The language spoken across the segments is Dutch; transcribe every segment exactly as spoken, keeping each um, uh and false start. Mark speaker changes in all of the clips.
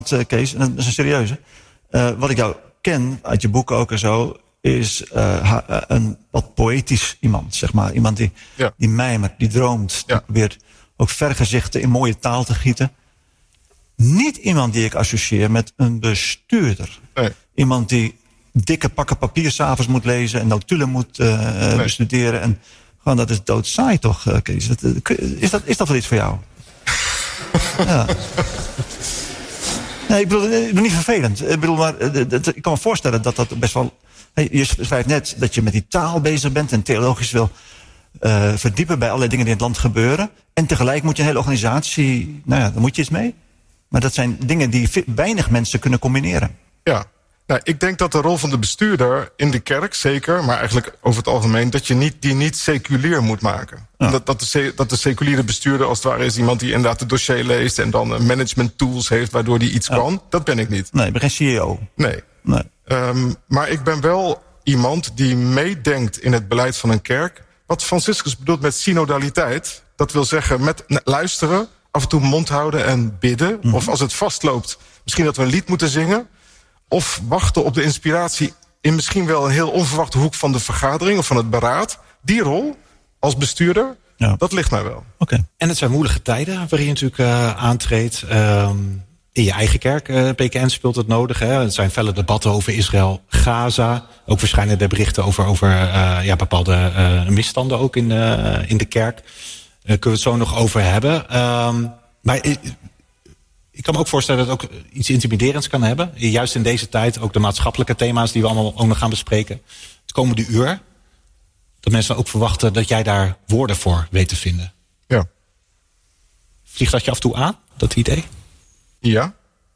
Speaker 1: uh, Kees, en dat is een serieuze. Uh, wat ik jou ken, uit je boeken ook en zo, is uh, een wat poëtisch iemand, zeg maar. Iemand die, ja. die mijmert, die droomt, ja. die probeert ook vergezichten in mooie taal te gieten. Niet iemand die ik associeer met een bestuurder. Nee. Iemand die dikke pakken papier 's avonds moet lezen en notulen moet uh, nee. bestuderen. En gewoon, dat is doodsaai toch, uh, Kees? Dat, is, dat, is dat wel iets voor jou? Ja. Nee, ik bedoel, ik bedoel niet vervelend. Ik bedoel, maar ik kan me voorstellen dat dat best wel... Je schrijft net dat je met die taal bezig bent en theologisch wil uh, verdiepen bij allerlei dingen die in het land gebeuren. En tegelijk moet je een hele organisatie... Nou ja, daar moet je iets mee. Maar dat zijn dingen die weinig mensen kunnen combineren.
Speaker 2: Ja, nou, ik denk dat de rol van de bestuurder in de kerk, zeker, maar eigenlijk over het algemeen, dat je niet, die niet seculier moet maken. Ja. Dat, dat, de, dat de seculiere bestuurder als het ware is iemand die inderdaad het dossier leest en dan management tools heeft waardoor die iets ja. kan. Dat ben ik niet.
Speaker 1: Nee, ik ben geen C E O.
Speaker 2: Nee.
Speaker 1: nee.
Speaker 2: Um, maar ik ben wel iemand die meedenkt in het beleid van een kerk. Wat Franciscus bedoelt met synodaliteit, dat wil zeggen met luisteren, af en toe mond houden en bidden. Mm-hmm. Of als het vastloopt, misschien dat we een lied moeten zingen. Of wachten op de inspiratie in misschien wel een heel onverwachte hoek van de vergadering of van het beraad. Die rol als bestuurder, ja. dat ligt mij wel.
Speaker 3: Okay. En het zijn moeilijke tijden waarin je natuurlijk uh, aantreedt. Um, in je eigen kerk, uh, P K N speelt het nodig. Hè? Het zijn felle debatten over Israël, Gaza. Ook verschijnen er berichten over, over uh, ja, bepaalde uh, misstanden ook in, uh, in de kerk. Uh, kunnen we het zo nog over hebben. Um, maar uh, ik kan me ook voorstellen dat het ook iets intimiderends kan hebben. Juist in deze tijd, ook de maatschappelijke thema's die we allemaal ook nog gaan bespreken. Het komende uur. Dat mensen ook verwachten dat jij daar woorden voor weet te vinden.
Speaker 2: Ja.
Speaker 3: Vliegt dat je af en toe aan, dat idee?
Speaker 2: Ja.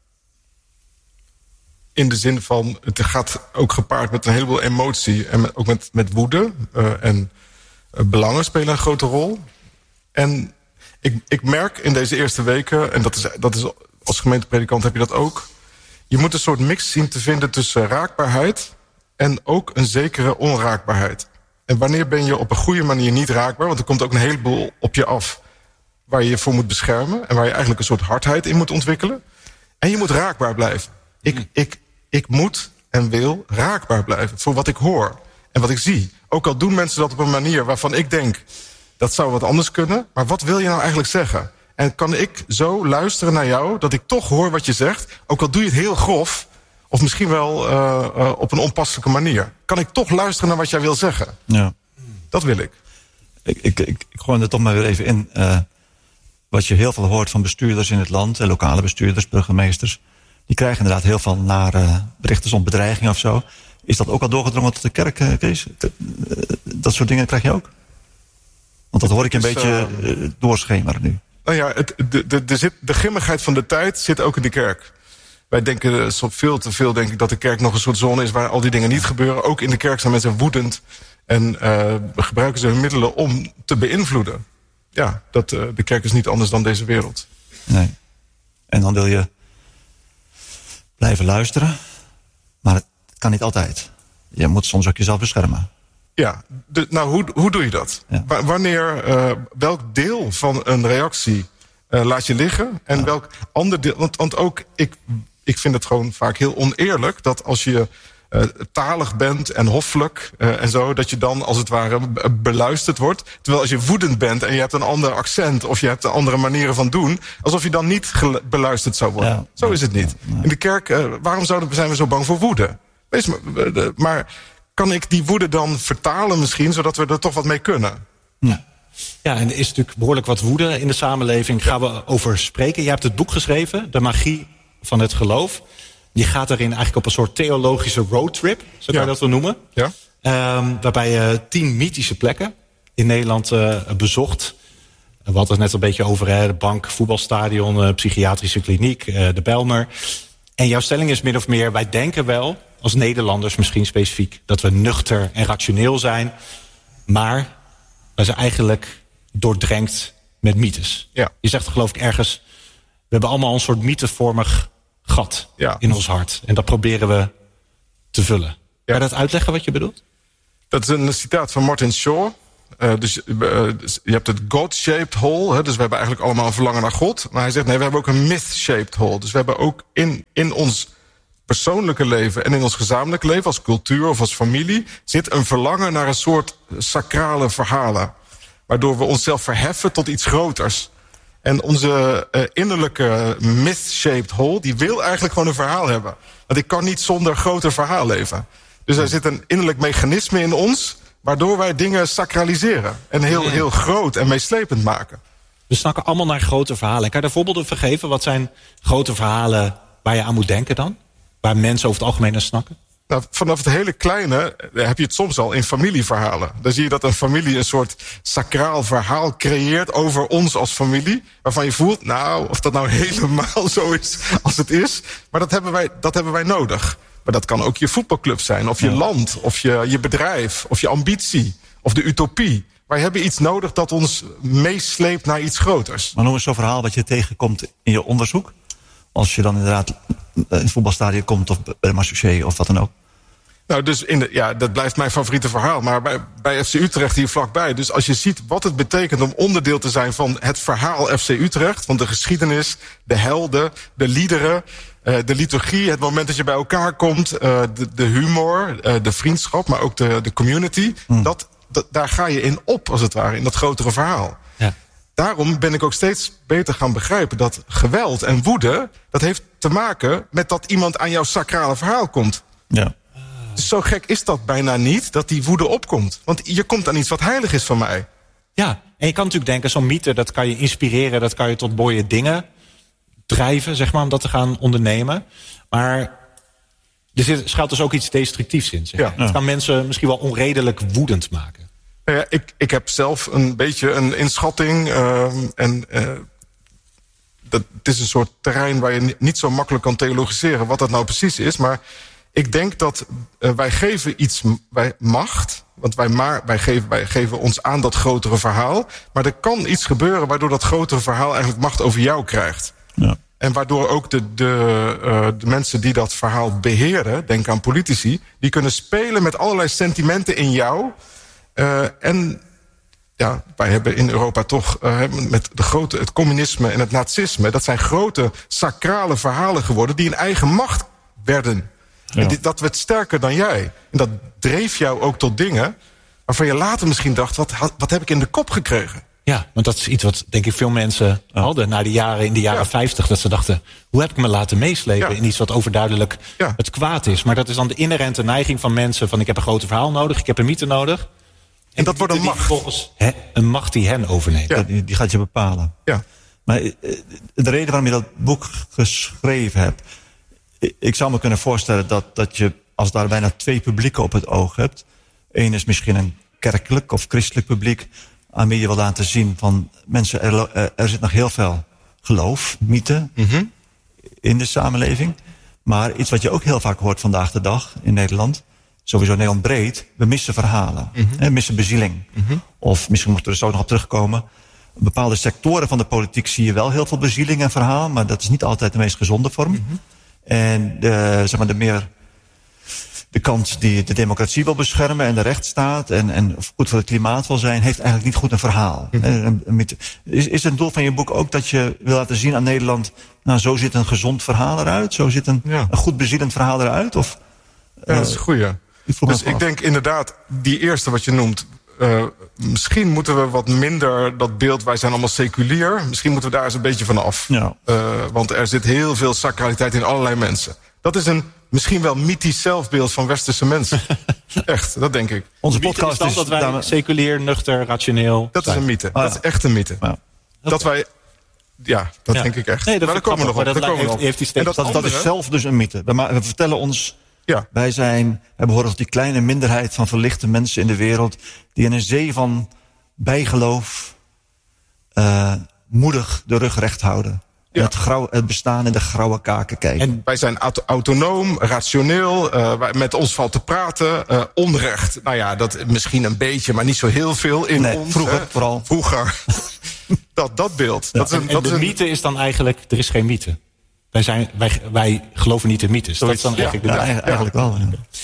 Speaker 2: In de zin van, het gaat ook gepaard met een heleboel emotie. En met, ook met, met woede. Uh, en uh, belangen spelen een grote rol. En ik, ik merk in deze eerste weken, en dat is, dat is als gemeentepredikant heb je dat ook. Je moet een soort mix zien te vinden tussen raakbaarheid en ook een zekere onraakbaarheid. En wanneer ben je op een goede manier niet raakbaar? Want er komt ook een heleboel op je af waar je je voor moet beschermen. En waar je eigenlijk een soort hardheid in moet ontwikkelen. En je moet raakbaar blijven. Ik, ik, ik moet en wil raakbaar blijven voor wat ik hoor en wat ik zie. Ook al doen mensen dat op een manier waarvan ik denk, dat zou wat anders kunnen. Maar wat wil je nou eigenlijk zeggen? En kan ik zo luisteren naar jou dat ik toch hoor wat je zegt, ook al doe je het heel grof, of misschien wel uh, uh, op een onpasselijke manier. Kan ik toch luisteren naar wat jij wil zeggen?
Speaker 1: Ja.
Speaker 2: Dat wil ik.
Speaker 1: Ik, ik, ik, ik gooi er toch maar weer even in. Uh, wat je heel veel hoort van bestuurders in het land, uh, lokale bestuurders, burgemeesters, die krijgen inderdaad heel veel nare berichten om bedreiging of zo. Is dat ook al doorgedrongen tot de kerk, uh, Kees? Uh, dat soort dingen krijg je ook? Want dat hoor ik een dus, beetje uh, doorschemeren nu.
Speaker 2: Nou ja, het, de, de, de, de grimmigheid van de tijd zit ook in de kerk. Wij denken veel te veel, denk ik, dat de kerk nog een soort zone is waar al die dingen niet gebeuren. Ook in de kerk zijn mensen woedend en uh, gebruiken ze hun middelen om te beïnvloeden. Ja, dat, uh, de kerk is niet anders dan deze wereld.
Speaker 1: Nee. En dan wil je blijven luisteren, maar het kan niet altijd. Je moet soms ook jezelf beschermen.
Speaker 2: Ja, de, nou, hoe, hoe doe je dat? Ja. W- wanneer, uh, welk deel van een reactie uh, laat je liggen? En ja. welk ander deel... Want, want ook, ik, ik vind het gewoon vaak heel oneerlijk dat als je uh, talig bent en hoffelijk uh, en zo, dat je dan als het ware beluisterd wordt. Terwijl als je woedend bent en je hebt een ander accent of je hebt een andere manieren van doen, alsof je dan niet gelu- beluisterd zou worden. Ja. Zo is het niet. Ja. Ja. In de kerk, uh, waarom zouden, zijn we zo bang voor woede? Wees maar... Uh, maar kan ik die woede dan vertalen misschien, zodat we er toch wat mee kunnen?
Speaker 3: Ja, ja, en er is natuurlijk behoorlijk wat woede in de samenleving. Gaan we over spreken. Je hebt het boek geschreven, De Magie van het Geloof. Je gaat daarin eigenlijk op een soort theologische roadtrip, zo kan ja. je dat wel noemen.
Speaker 2: Ja.
Speaker 3: Um, waarbij je tien mythische plekken in Nederland uh, bezocht. We hadden het net een beetje over hè, de bank, voetbalstadion, uh, psychiatrische kliniek, uh, de Bijlmer. En jouw stelling is min of meer, wij denken wel, als Nederlanders misschien specifiek, dat we nuchter en rationeel zijn, maar wij zijn eigenlijk doordrenkt met mythes.
Speaker 2: Ja.
Speaker 3: Je zegt geloof ik ergens, we hebben allemaal een soort mythevormig gat ja. in ons hart. En dat proberen we te vullen. Ja. Kan je dat uitleggen wat je bedoelt?
Speaker 2: Dat is een citaat van Martin Shaw. Uh, dus, uh, dus je hebt het God-shaped hole. Hè, dus we hebben eigenlijk allemaal een verlangen naar God. Maar hij zegt, nee, we hebben ook een myth-shaped hole. Dus we hebben ook in, in ons persoonlijke leven en in ons gezamenlijk leven, als cultuur of als familie, zit een verlangen naar een soort sacrale verhalen. Waardoor we onszelf verheffen tot iets groters. En onze uh, innerlijke myth-shaped hole, die wil eigenlijk gewoon een verhaal hebben. Want ik kan niet zonder groter verhaal leven. Dus er zit een innerlijk mechanisme in ons, waardoor wij dingen sacraliseren. En heel, heel groot en meeslepend maken.
Speaker 3: We snakken allemaal naar grote verhalen. Kan je daar voorbeelden van geven? Wat zijn grote verhalen waar je aan moet denken dan? Waar mensen over het algemeen naar snakken?
Speaker 2: Nou, vanaf het hele kleine heb je het soms al in familieverhalen. Dan zie je dat een familie een soort sacraal verhaal creëert over ons als familie. Waarvan je voelt, nou, of dat nou helemaal zo is als het is. Maar dat hebben wij, dat hebben wij nodig. Maar dat kan ook je voetbalclub zijn, of je ja. land, of je, je bedrijf, of je ambitie, of de utopie. Wij hebben iets nodig dat ons meesleept naar iets groters.
Speaker 1: Maar noem eens zo'n verhaal wat je tegenkomt in je onderzoek. Als je dan inderdaad in het voetbalstadion komt of bij de Marseillais of wat dan ook.
Speaker 2: Nou, dus in de, ja, dat blijft mijn favoriete verhaal. Maar bij, bij F C Utrecht hier vlakbij. Dus als je ziet wat het betekent om onderdeel te zijn van het verhaal F C Utrecht. Van de geschiedenis, de helden, de liederen, uh, de liturgie. Het moment dat je bij elkaar komt. Uh, de, de humor, uh, de vriendschap, maar ook de, de community. Hmm. Dat, dat, daar ga je in op, als het ware, in dat grotere verhaal. Ja. Daarom ben ik ook steeds beter gaan begrijpen dat geweld en woede, dat heeft te maken met dat iemand aan jouw sacrale verhaal komt.
Speaker 1: Ja.
Speaker 2: Zo gek is dat bijna niet, dat die woede opkomt. Want je komt aan iets wat heilig is van mij.
Speaker 3: Ja, en je kan natuurlijk denken, zo'n mythe, dat kan je inspireren, dat kan je tot mooie dingen drijven, zeg maar, om dat te gaan ondernemen. Maar er zit, schuilt dus ook iets destructiefs in. Zeg.
Speaker 2: Ja.
Speaker 3: Het kan mensen misschien wel onredelijk woedend maken.
Speaker 2: Ja, ik, ik heb zelf een beetje een inschatting. Uh, en uh, dat, het is een soort terrein waar je niet zo makkelijk kan theologiseren wat dat nou precies is. Maar ik denk dat uh, wij geven iets wij macht. Want wij, maar, wij, geven, wij geven ons aan dat grotere verhaal. Maar er kan iets gebeuren waardoor dat grotere verhaal eigenlijk macht over jou krijgt. Ja. En waardoor ook de, de, uh, de mensen die dat verhaal beheren, denk aan politici, die kunnen spelen met allerlei sentimenten in jou. Uh, en ja, wij hebben in Europa toch uh, met de grote, het communisme en het nazisme, dat zijn grote sacrale verhalen geworden die in eigen macht werden. Ja. En dit, dat werd sterker dan jij. En dat dreef jou ook tot dingen waarvan je later misschien dacht, wat, wat heb ik in de kop gekregen?
Speaker 3: Ja, want dat is iets wat denk ik veel mensen hadden na de jaren, in de jaren ja. vijftig. Dat ze dachten, hoe heb ik me laten meeslepen ja. in iets wat overduidelijk ja. het kwaad is. Maar dat is dan de inherente neiging van mensen van ik heb een grote verhaal nodig, ik heb een mythe nodig. En,
Speaker 2: en dat wordt een macht.
Speaker 3: Volgens he, een macht die hen overneemt.
Speaker 1: Ja. Die, die gaat je bepalen.
Speaker 2: Ja.
Speaker 1: Maar de reden waarom je dat boek geschreven hebt, ik zou me kunnen voorstellen dat, dat je als daar bijna twee publieken op het oog hebt. Eén is misschien een kerkelijk of christelijk publiek, aan wie je wil laten zien van mensen, er, er zit nog heel veel geloof, mythe mm-hmm. in de samenleving. Maar iets wat je ook heel vaak hoort vandaag de dag in Nederland, sowieso Nederland breed, we missen verhalen. Mm-hmm. We missen bezieling. Mm-hmm. Of misschien moeten we er zo nog op terugkomen. Bepaalde sectoren van de politiek zie je wel heel veel bezieling en verhaal, maar dat is niet altijd de meest gezonde vorm. Mm-hmm. En de, zeg maar de meer de kant die de democratie wil beschermen en de rechtsstaat en, en goed voor het klimaat wil zijn, heeft eigenlijk niet goed een verhaal. Mm-hmm. Is, is het doel van je boek ook dat je wil laten zien aan Nederland, nou zo ziet een gezond verhaal eruit, zo ziet een, ja. een goed bezielend verhaal eruit? Of,
Speaker 2: ja, dat is een goeie. Ik dus ik af. denk inderdaad, die eerste wat je noemt, uh, misschien moeten we wat minder dat beeld, wij zijn allemaal seculier, misschien moeten we daar eens een beetje van af. Ja. Uh, want er zit heel veel sacraliteit in allerlei mensen. Dat is een misschien wel mythisch zelfbeeld van westerse mensen. Echt, dat denk ik.
Speaker 3: Onze podcast is, dan is dat wij dan seculier, nuchter, rationeel
Speaker 2: dat zijn. Is een mythe. Oh, ja. Dat is echt een mythe. Ja. Dat wij... Ja, dat ja. denk ik echt.
Speaker 3: Nee, dat
Speaker 2: maar daar komen we nog op.
Speaker 3: Dat,
Speaker 2: komen
Speaker 3: heeft, heeft die
Speaker 1: en dat, dat, dat is zelf dus een mythe. We, we vertellen ons...
Speaker 2: Ja.
Speaker 1: Wij zijn, we behoren tot die kleine minderheid van verlichte mensen in de wereld, die in een zee van bijgeloof uh, moedig de rug recht houden. Ja. Het, grauw, het bestaan in de grauwe kaken kijken.
Speaker 2: En wij zijn auto- autonoom, rationeel, uh, wij, met ons valt te praten. Uh, onrecht, nou ja, dat misschien een beetje, maar niet zo heel veel in
Speaker 1: nee,
Speaker 2: ons.
Speaker 1: Vroeger
Speaker 2: hè?
Speaker 1: vooral.
Speaker 2: Vroeger. dat, dat beeld.
Speaker 3: Ja.
Speaker 2: Dat is een,
Speaker 3: en
Speaker 2: dat
Speaker 3: de
Speaker 2: is een...
Speaker 3: mythe is dan eigenlijk, er is geen mythe. Wij, zijn, wij, wij geloven niet in mythes. Dat is dan
Speaker 2: ja,
Speaker 3: eigenlijk,
Speaker 1: ja,
Speaker 3: de
Speaker 1: ja, eigenlijk wel. Ja.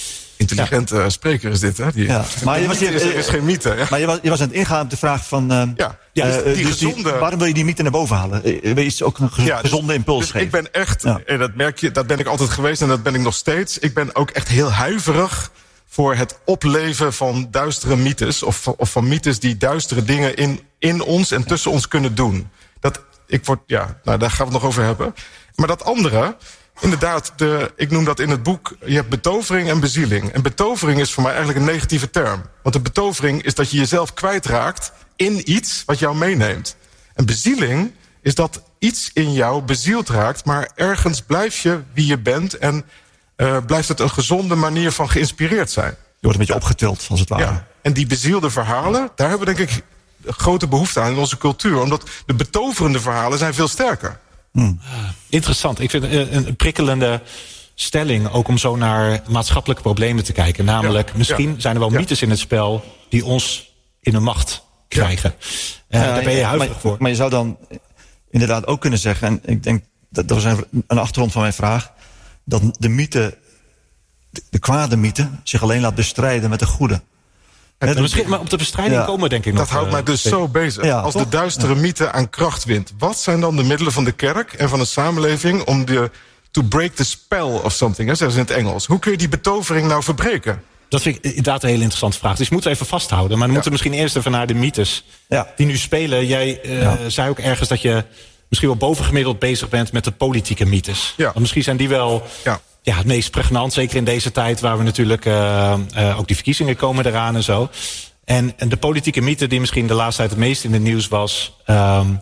Speaker 2: intelligente ja. spreker is dit, hè? Die,
Speaker 1: ja. Maar je was hier,
Speaker 2: is, is geen mythe. Ja.
Speaker 1: Maar je was, je was aan het ingaan op de vraag van... Uh,
Speaker 2: ja, ja dus die,
Speaker 1: uh, dus
Speaker 2: gezonde...
Speaker 1: die, waarom wil je die mythe naar boven halen? Wil je iets ook een gez- ja, dus, gezonde impuls
Speaker 2: dus
Speaker 1: geven?
Speaker 2: Ik ben echt, ja. en dat merk je, dat ben ik altijd geweest en dat ben ik nog steeds. Ik ben ook echt heel huiverig voor het opleven van duistere mythes. Of, of van mythes die duistere dingen in, in ons en tussen ja. ons kunnen doen. Dat, ik word, ja, nou, daar gaan we het nog over hebben. Maar dat andere... Inderdaad, de, ik noem dat in het boek... je hebt betovering en bezieling. En betovering is voor mij eigenlijk een negatieve term. Want de betovering is dat je jezelf kwijtraakt... in iets wat jou meeneemt. En bezieling is dat iets in jou bezield raakt... maar ergens blijf je wie je bent... en uh, blijft het een gezonde manier van geïnspireerd zijn. Je
Speaker 1: wordt een beetje opgetild, als het ware. Ja.
Speaker 2: En die bezielde verhalen, daar hebben we denk ik... grote behoefte aan in onze cultuur. Omdat de betoverende verhalen zijn veel sterker.
Speaker 3: Hmm. Interessant. Ik vind het een prikkelende stelling... ook om zo naar maatschappelijke problemen te kijken. Namelijk, ja, misschien ja. zijn er wel ja. mythes in het spel... die ons in de macht krijgen. Ja. Uh, ja, daar ben je huiverig
Speaker 1: maar,
Speaker 3: voor.
Speaker 1: Maar je zou dan inderdaad ook kunnen zeggen... en ik denk, dat, dat was een, een achtergrond van mijn vraag... dat de mythe, de, de kwade mythe... zich alleen laat bestrijden met de goede...
Speaker 3: Ja, misschien, maar op de bestrijding ja, komen denk ik nog.
Speaker 2: Dat houdt uh, mij dus zo bezig. Ja, Als toch? de duistere ja. mythe aan kracht wint. Wat zijn dan de middelen van de kerk en van de samenleving... om de to break the spell of something, hè, zeggen ze in het Engels. Hoe kun je die betovering nou verbreken?
Speaker 3: Dat vind ik inderdaad een hele interessante vraag. Dus je moet even vasthouden. Maar dan ja. moeten we misschien eerst even naar de mythes ja. die nu spelen. Jij uh, ja. zei ook ergens dat je misschien wel bovengemiddeld bezig bent... met de politieke mythes. Ja. Want misschien zijn die wel... Ja. Ja, het meest pregnant, zeker in deze tijd... waar we natuurlijk uh, uh, ook die verkiezingen komen eraan en zo. En, en de politieke mythe die misschien de laatste tijd het meest in het nieuws was... Um,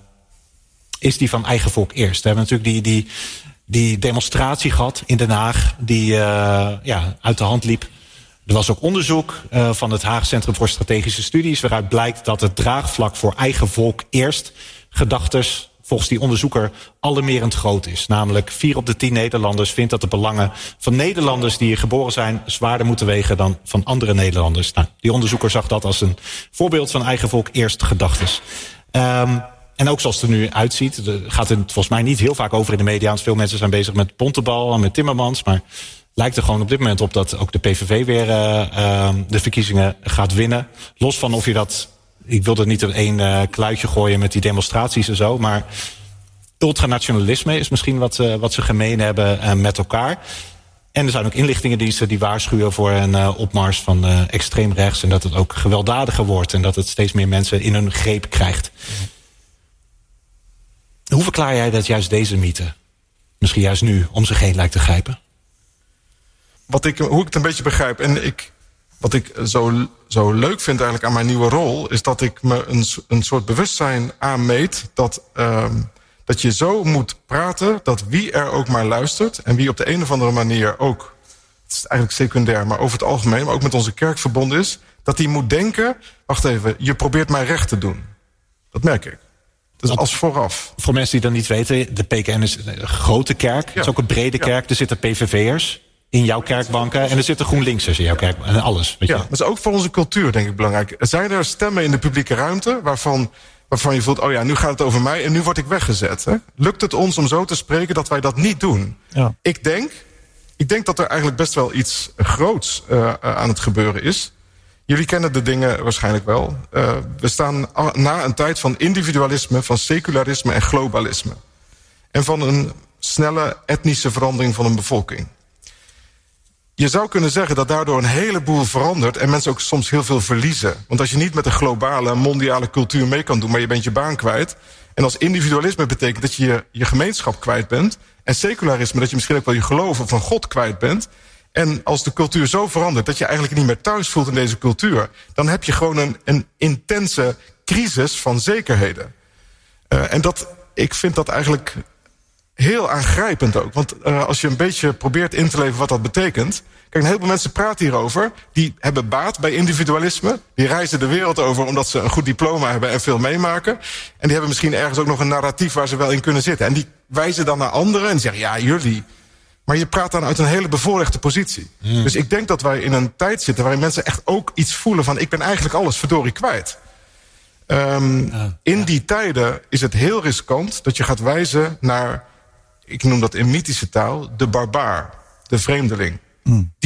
Speaker 3: is die van eigen volk eerst. We hebben natuurlijk die, die, die demonstratie gehad in Den Haag... die uh, ja, uit de hand liep. Er was ook onderzoek uh, van het Haag Centrum voor Strategische Studies... waaruit blijkt dat het draagvlak voor eigen volk eerst... gedachtes volgens die onderzoeker alarmerend groot is. Namelijk vier op de tien Nederlanders vindt dat de belangen van Nederlanders die hier geboren zijn zwaarder moeten wegen dan van andere Nederlanders. Nou, die onderzoeker zag dat als een voorbeeld van eigen volk eerst gedachtes. Um, en ook zoals het er nu uitziet, er gaat het volgens mij niet heel vaak over in de media. Veel mensen zijn bezig met Bontebal en met Timmermans, maar lijkt er gewoon op dit moment op dat ook de P V V weer uh, uh, de verkiezingen gaat winnen. Los van of je dat... Ik wilde niet in één uh, kluitje gooien met die demonstraties en zo. Maar ultranationalisme is misschien wat, uh, wat ze gemeen hebben uh, met elkaar. En er zijn ook inlichtingendiensten die waarschuwen voor een uh, opmars van uh, extreem rechts. En dat het ook gewelddadiger wordt. En dat het steeds meer mensen in hun greep krijgt. Ja. Hoe verklaar jij dat juist deze mythe misschien juist nu om zich heen lijkt te grijpen?
Speaker 2: Wat ik, hoe ik het een beetje begrijp... en ik... Wat ik zo, zo leuk vind eigenlijk aan mijn nieuwe rol... is dat ik me een, een soort bewustzijn aanmeet... Dat, um, dat je zo moet praten dat wie er ook maar luistert... en wie op de een of andere manier ook... het is eigenlijk secundair, maar over het algemeen... maar ook met onze kerk verbonden is... dat die moet denken... wacht even, je probeert mij recht te doen. Dat merk ik. Dus als vooraf.
Speaker 3: Voor mensen die dat niet weten... de P K N is een grote kerk. Ja. Het is ook een brede kerk. Ja. Er zitten P V V'ers... in jouw kerkbanken en er zitten GroenLinksers in jouw kerk en alles. Weet je?
Speaker 2: Ja, dat is ook voor onze cultuur denk ik belangrijk. Zijn er stemmen in de publieke ruimte waarvan, waarvan je voelt... oh ja, nu gaat het over mij en nu word ik weggezet. Hè? Lukt het ons om zo te spreken dat wij dat niet doen? Ja. Ik denk, ik denk dat er eigenlijk best wel iets groots uh, aan het gebeuren is. Jullie kennen de dingen waarschijnlijk wel. Uh, we staan na een tijd van individualisme, van secularisme en globalisme. En van een snelle etnische verandering van een bevolking. Je zou kunnen zeggen dat daardoor een heleboel verandert... en mensen ook soms heel veel verliezen. Want als je niet met de globale, mondiale cultuur mee kan doen... maar je bent je baan kwijt... en als individualisme betekent dat je je, je gemeenschap kwijt bent... en secularisme dat je misschien ook wel je geloven van God kwijt bent... en als de cultuur zo verandert dat je eigenlijk niet meer thuis voelt in deze cultuur... dan heb je gewoon een, een intense crisis van zekerheden. Uh, en dat, ik vind dat eigenlijk... heel aangrijpend ook. Want uh, als je een beetje probeert in te leven wat dat betekent... Kijk, een heleboel mensen praten hierover. Die hebben baat bij individualisme. Die reizen de wereld over omdat ze een goed diploma hebben... en veel meemaken. En die hebben misschien ergens ook nog een narratief... waar ze wel in kunnen zitten. En die wijzen dan naar anderen en zeggen... ja, jullie. Maar je praat dan uit een hele bevoorrechte positie. Mm. Dus ik denk dat wij in een tijd zitten... waarin mensen echt ook iets voelen van... ik ben eigenlijk alles verdorie kwijt. Um, uh, in ja. die tijden is het heel riskant... dat je gaat wijzen naar... ik noem dat in mythische taal, de barbaar, de vreemdeling. Mm. Die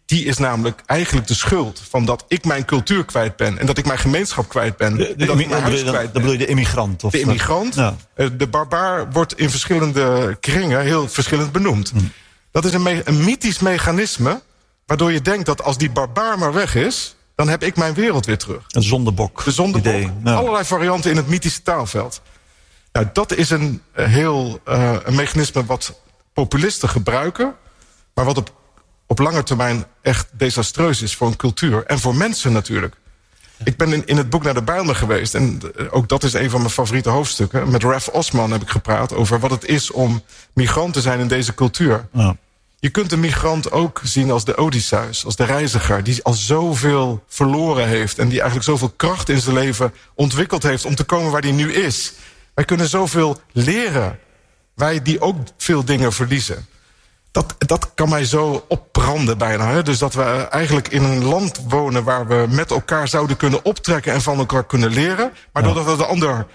Speaker 2: die is namelijk eigenlijk de schuld van dat ik mijn cultuur kwijt ben. En dat ik mijn gemeenschap kwijt ben.
Speaker 1: De, de,
Speaker 2: en dat ik mijn huis
Speaker 1: dan,
Speaker 2: kwijt
Speaker 1: dan
Speaker 2: ben.
Speaker 1: bedoel je de immigrant? Of
Speaker 2: de immigrant. Ja. De barbaar wordt in verschillende kringen heel verschillend benoemd. Hm. Dat is een, me- een mythisch mechanisme, waardoor je denkt dat als die barbaar maar weg is, dan heb ik mijn wereld weer terug.
Speaker 1: Een zondebok.
Speaker 2: De zondebok.
Speaker 1: Idee. Ja.
Speaker 2: Allerlei varianten in het mythische taalveld. Nou, dat is een heel uh, een mechanisme wat populisten gebruiken, maar wat op, op lange termijn echt desastreus is voor een cultuur en voor mensen natuurlijk. Ik ben in, in het boek naar de Bijlmer geweest en uh, ook dat is een van mijn favoriete hoofdstukken. Met Raf Osman heb ik gepraat over wat het is om migrant te zijn in deze cultuur. Ja. Je kunt de migrant ook zien als de Odysseus, als de reiziger, die al zoveel verloren heeft en die eigenlijk zoveel kracht in zijn leven ontwikkeld heeft om te komen waar hij nu is. Wij kunnen zoveel leren. Wij die ook veel dingen verliezen. Dat, dat kan mij zo opbranden bijna. Hè? Dus dat we eigenlijk in een land wonen waar we met elkaar zouden kunnen optrekken en van elkaar kunnen leren. Maar ja. doordat we de ander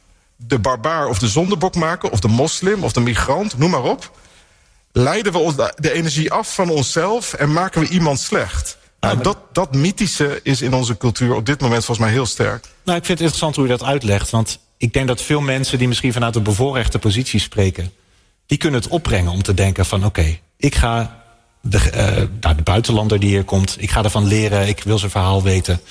Speaker 2: de barbaar of de zondebok maken, of de moslim of de migrant, noem maar op, leiden we ons de energie af van onszelf en maken we iemand slecht. Nou, maar dat, dat mythische is in onze cultuur op dit moment volgens mij heel sterk.
Speaker 3: Nou, ik vind het interessant hoe je dat uitlegt. Want ik denk dat veel mensen die misschien vanuit een bevoorrechte positie spreken, die kunnen het opbrengen om te denken van oké, okay, ik ga de, uh, de buitenlander die hier komt, ik ga ervan leren, ik wil zijn verhaal weten.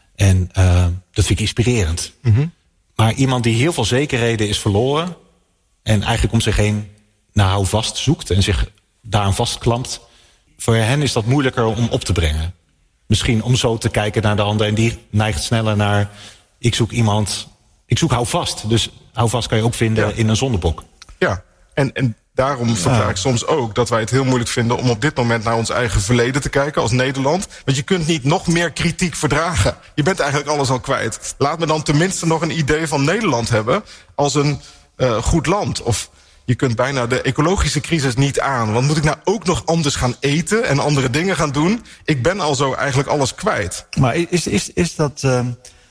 Speaker 3: En uh, dat vind ik inspirerend. Mm-hmm. Maar iemand die heel veel zekerheden is verloren en eigenlijk om zich heen naar houvast zoekt en zich daaraan vastklampt, voor hen is dat moeilijker om op te brengen. Misschien om zo te kijken naar de ander en die neigt sneller naar ik zoek iemand, ik zoek houvast. Dus houvast kan je ook vinden ja. in een zondebok.
Speaker 2: Ja, en, en daarom verklaar ja. ik soms ook dat wij het heel moeilijk vinden om op dit moment naar ons eigen verleden te kijken als Nederland. Want je kunt niet nog meer kritiek verdragen. Je bent eigenlijk alles al kwijt. Laat me dan tenminste nog een idee van Nederland hebben als een uh, goed land. Of je kunt bijna de ecologische crisis niet aan. Want moet ik nou ook nog anders gaan eten en andere dingen gaan doen? Ik ben al zo eigenlijk alles kwijt.
Speaker 1: Maar is, is, is dat uh,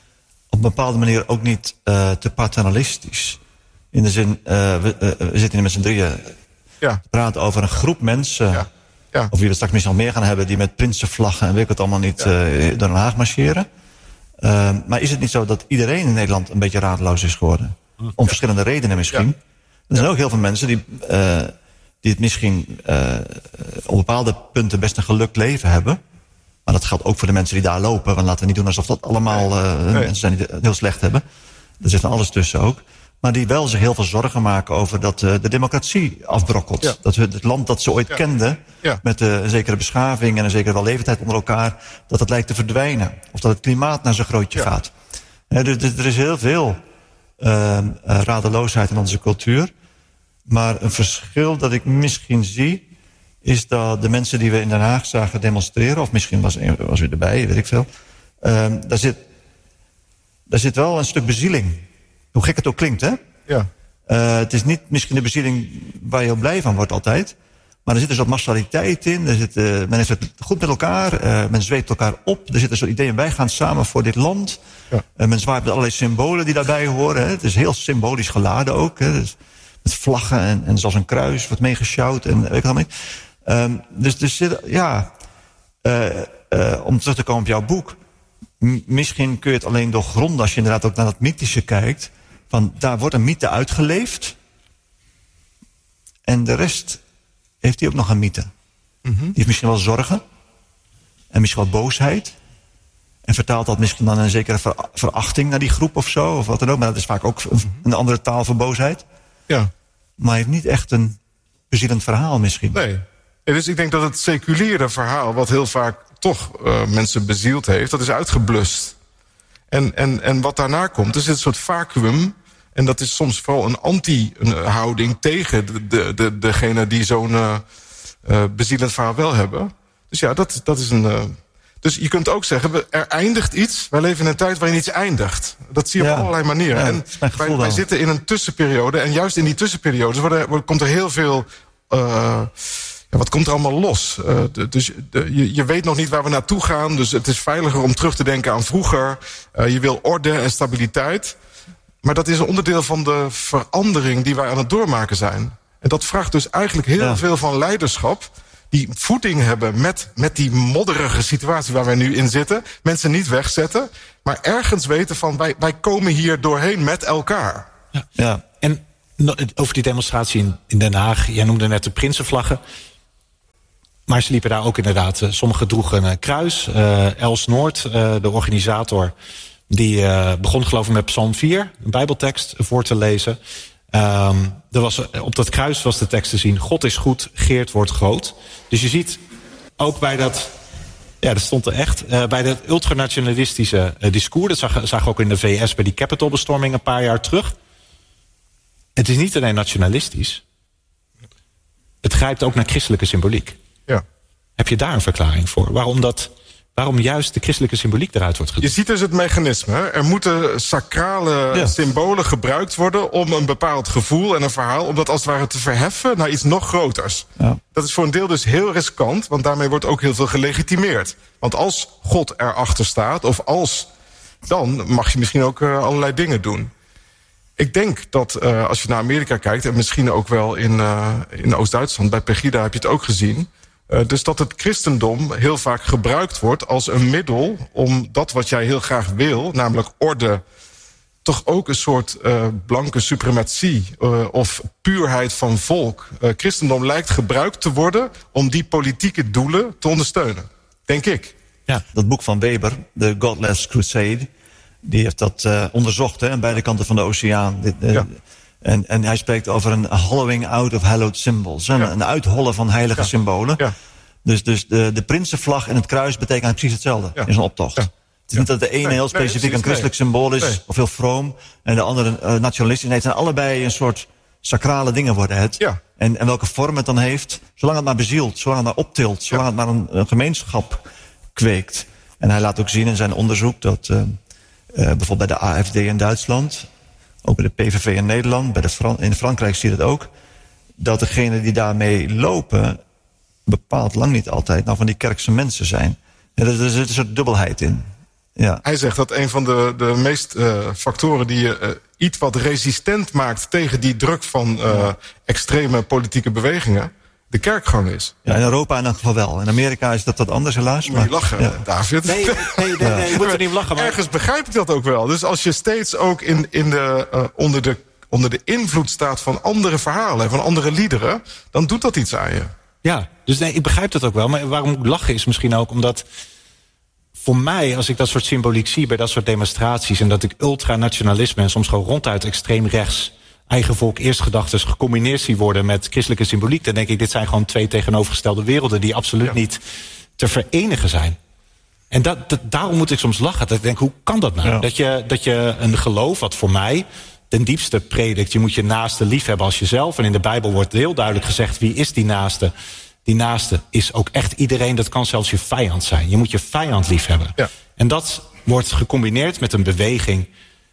Speaker 1: op een bepaalde manier ook niet uh, te paternalistisch? In de zin, uh, we, uh, we zitten hier met z'n drieën ja. te praten over een groep mensen, ja. Ja. over wie we straks misschien al meer gaan hebben, die met prinsenvlaggen en weet ik het allemaal niet ja. uh, door Den Haag marcheren. Uh, maar is het niet zo dat iedereen in Nederland een beetje radeloos is geworden? Om ja. verschillende redenen misschien. Ja. Er zijn ja. ook heel veel mensen die, uh, die het misschien uh, op bepaalde punten best een gelukt leven hebben. Maar dat geldt ook voor de mensen die daar lopen. Want laten we niet doen alsof dat allemaal uh, nee. mensen zijn die het heel slecht hebben. Er zit van alles tussen ook. Maar die wel zich heel veel zorgen maken over dat uh, de democratie afbrokkelt. Ja. Dat we het land dat ze ooit ja. kenden, ja. met uh, een zekere beschaving en een zekere wellevendheid onder elkaar, dat het lijkt te verdwijnen. Of dat het klimaat naar zijn grootje ja. gaat. He, dus, dus er is heel veel uh, uh, radeloosheid in onze cultuur. Maar een verschil dat ik misschien zie, is dat de mensen die we in Den Haag zagen demonstreren, of misschien was, was u erbij, weet ik veel, uh, daar, zit, daar zit wel een stuk bezieling. Hoe gek het ook klinkt, hè?
Speaker 2: Ja.
Speaker 1: Uh, het is niet misschien de bezieling waar je heel blij van wordt altijd. Maar er zit dus wat massaliteit in. Er zit, uh, men heeft het goed met elkaar. Uh, men zweept elkaar op. Er zitten zo'n ideeën, wij gaan samen voor dit land. Ja. Uh, men zwaait met allerlei symbolen die daarbij horen. Hè. Het is heel symbolisch geladen ook. Hè. Dus met vlaggen en, en zoals een kruis wordt meegesjouwd. En weet ik allemaal niet. Um, dus er zit, ja... Uh, uh, om terug te komen op jouw boek. M- misschien kun je het alleen doorgronden als je inderdaad ook naar dat mythische kijkt. Van daar wordt een mythe uitgeleefd. En de rest heeft hij ook nog een mythe. Mm-hmm. Die heeft misschien wel zorgen. En misschien wel boosheid. En vertaalt dat misschien dan een zekere ver- verachting naar die groep of zo. Of wat dan ook. Maar dat is vaak ook een, een andere taal voor boosheid.
Speaker 2: Ja.
Speaker 1: Maar hij heeft niet echt een bezielend verhaal misschien.
Speaker 2: Nee. Ja, dus ik denk dat het seculiere verhaal, wat heel vaak toch uh, mensen bezield heeft, dat is uitgeblust. En, en, en wat daarna komt, er zit een soort vacuüm. En dat is soms vooral een anti-houding tegen de, de, de, degene die zo'n uh, uh, bezielend verhaal wel hebben. Dus ja, dat, dat is een... Uh, dus je kunt ook zeggen, er eindigt iets. Wij leven in een tijd waarin iets eindigt. Dat zie je ja. op allerlei manieren. Ja, en wij, wij zitten in een tussenperiode. En juist in die tussenperiodes worden, komt er heel veel... Uh, ja, wat komt er allemaal los? Uh, de, dus de, je, je weet nog niet waar we naartoe gaan. Dus het is veiliger om terug te denken aan vroeger. Uh, je wil orde en stabiliteit. Maar dat is een onderdeel van de verandering die wij aan het doormaken zijn. En dat vraagt dus eigenlijk heel ja. veel van leiderschap. die voeding hebben met, met die modderige situatie waar wij nu in zitten. Mensen niet wegzetten, maar ergens weten van wij, wij komen hier doorheen met elkaar.
Speaker 3: Ja. Ja. En over die demonstratie in, in Den Haag, jij noemde net de Prinsenvlaggen. Maar ze liepen daar ook inderdaad. Sommigen droegen een kruis. Uh, Els Noord, uh, de organisator, die uh, begon geloof ik met Psalm vier, een Bijbeltekst, voor te lezen. Um, er was, op dat kruis was de tekst te zien: God is goed, Geert wordt groot. Dus je ziet ook bij dat, ja, dat stond er echt, uh, bij dat ultranationalistische uh, discours, dat zag, zag ook in de V S bij die Capitolbestorming een paar jaar terug. Het is niet alleen nationalistisch. Het grijpt ook naar christelijke symboliek.
Speaker 2: Ja.
Speaker 3: Heb je daar een verklaring voor? Waarom, dat, waarom juist de christelijke symboliek eruit wordt gedaan?
Speaker 2: Je ziet dus het mechanisme. Hè? Er moeten sacrale ja. symbolen gebruikt worden om een bepaald gevoel en een verhaal, om dat als het ware te verheffen naar iets nog groters. Ja. Dat is voor een deel dus heel riskant, want daarmee wordt ook heel veel gelegitimeerd. Want als God erachter staat, of als, dan mag je misschien ook uh, allerlei dingen doen. Ik denk dat uh, als je naar Amerika kijkt, en misschien ook wel in, uh, in Oost-Duitsland, bij Pegida heb je het ook gezien. Uh, dus dat het christendom heel vaak gebruikt wordt als een middel om dat wat jij heel graag wil, namelijk orde, toch ook een soort uh, blanke suprematie uh, of puurheid van volk. Uh, christendom lijkt gebruikt te worden om die politieke doelen te ondersteunen. Denk ik.
Speaker 1: Ja, dat boek van Weber, The Godless Crusade, die heeft dat uh, onderzocht, hè, aan beide kanten van de oceaan. Dit, uh, ja. en, en hij spreekt over een hollowing out of hallowed symbols. Ja. Een, een uithollen van heilige ja. symbolen. Ja. Dus, dus de, de prinsenvlag en het kruis betekenen precies hetzelfde ja. in zo'n optocht. Ja. Het is ja. niet dat de ene nee, heel specifiek nee, een christelijk nee. symbool is, nee. of heel vroom, en de andere uh, nationalistisch. Nee, het zijn allebei een soort sacrale dingen worden het. Ja. En, en welke vorm het dan heeft, zolang het maar bezielt, zolang het maar optilt, zolang ja. het maar een, een gemeenschap kweekt. En hij laat ook zien in zijn onderzoek dat Uh, Uh, bijvoorbeeld bij de A F D in Duitsland, ook bij de P V V in Nederland, bij de Fran- in Frankrijk zie je dat ook, dat degenen die daarmee lopen bepaald lang niet altijd nou van die kerkse mensen zijn. Ja, er zit een soort dubbelheid in. Ja.
Speaker 2: Hij zegt dat een van de, de meest uh, factoren die je uh, iets wat resistent maakt tegen die druk van uh, extreme politieke bewegingen de kerkgang is.
Speaker 1: Ja, in Europa in elk geval wel. In Amerika is dat wat anders helaas.
Speaker 2: Maar je lachen, ja. David.
Speaker 3: Nee, nee, nee, nee, nee je moet er niet lachen. Maar
Speaker 2: ergens begrijp ik dat ook wel. Dus als je steeds ook in, in de, uh, onder, de, onder de invloed staat van andere verhalen, van andere liederen, dan doet dat iets aan je.
Speaker 3: Ja, dus nee, ik begrijp dat ook wel. Maar waarom ik lachen is misschien ook omdat voor mij, als ik dat soort symboliek zie bij dat soort demonstraties en dat ik ultranationalisme en soms gewoon ronduit extreem rechts eigen volk eerstgedachtes gecombineerd zie worden met christelijke symboliek, dan denk ik, dit zijn gewoon twee tegenovergestelde werelden die absoluut ja. niet te verenigen zijn. En dat, dat, daarom moet ik soms lachen. Dat ik denk, hoe kan dat nou? Ja. Dat, je, dat je een geloof, wat voor mij ten diepste predikt, je moet je naaste lief hebben als jezelf. En in de Bijbel wordt heel duidelijk gezegd, wie is die naaste? Die naaste is ook echt iedereen, dat kan zelfs je vijand zijn. Je moet je vijand lief hebben. Ja. En dat wordt gecombineerd met een beweging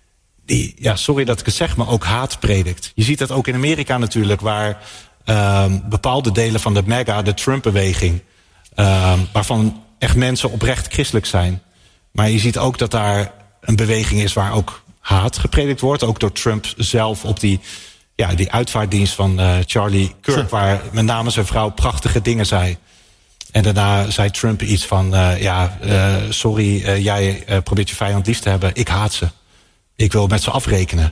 Speaker 3: die, ja, sorry dat ik het zeg, maar ook haat predikt. Je ziet dat ook in Amerika natuurlijk, waar uh, bepaalde delen van de MAGA, de Trump-beweging, uh, waarvan echt mensen oprecht christelijk zijn. Maar je ziet ook dat daar een beweging is waar ook haat gepredikt wordt. Ook door Trump zelf op die, ja, die uitvaartdienst van uh, Charlie Kirk, waar met name zijn vrouw prachtige dingen zei. En daarna zei Trump iets van, uh, ja, uh, sorry, uh, jij uh, probeert je vijand lief te hebben. Ik haat ze. Ik wil met ze afrekenen.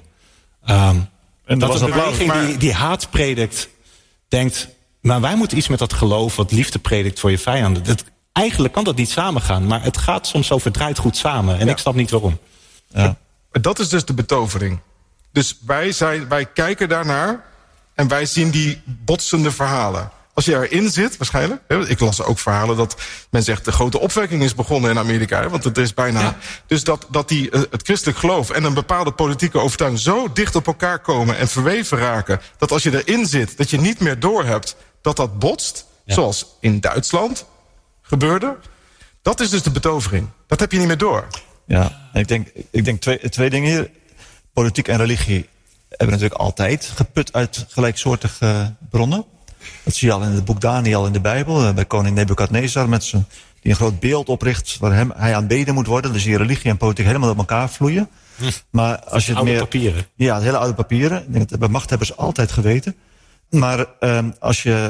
Speaker 3: Um, en dat een beweging maar die, die haat predikt, denkt, maar wij moeten iets met dat geloof wat liefde predikt voor je vijanden. Dat, eigenlijk kan dat niet samengaan, maar het gaat soms zo verdraaid goed samen. En ja. ik snap niet waarom.
Speaker 2: Ja. Dat is dus de betovering. Dus wij, zijn, wij kijken daarnaar en wij zien die botsende verhalen. Als je erin zit, waarschijnlijk. Ik las ook verhalen dat men zegt de grote opwekking is begonnen in Amerika. Want het is bijna. Ja. Dus dat, dat die, het christelijk geloof en een bepaalde politieke overtuiging zo dicht op elkaar komen en verweven raken, dat als je erin zit, dat je niet meer doorhebt dat dat botst. Ja. Zoals in Duitsland gebeurde. Dat is dus de betovering. Dat heb je niet meer door.
Speaker 1: Ja, en ik denk, ik denk twee, twee dingen hier. Politiek en religie hebben natuurlijk altijd geput uit gelijksoortige bronnen. Dat zie je al in het boek Daniel in de Bijbel. Bij koning Nebukadnezar, met zijn, die een groot beeld opricht waar hem, hij aanbeden moet worden. Dus zie je religie en politiek helemaal op elkaar vloeien. Hm. Maar als je het
Speaker 3: oude
Speaker 1: meer,
Speaker 3: papieren.
Speaker 1: Ja, het hele oude papieren. Ik denk dat bij machthebbers altijd geweten. Maar um, als je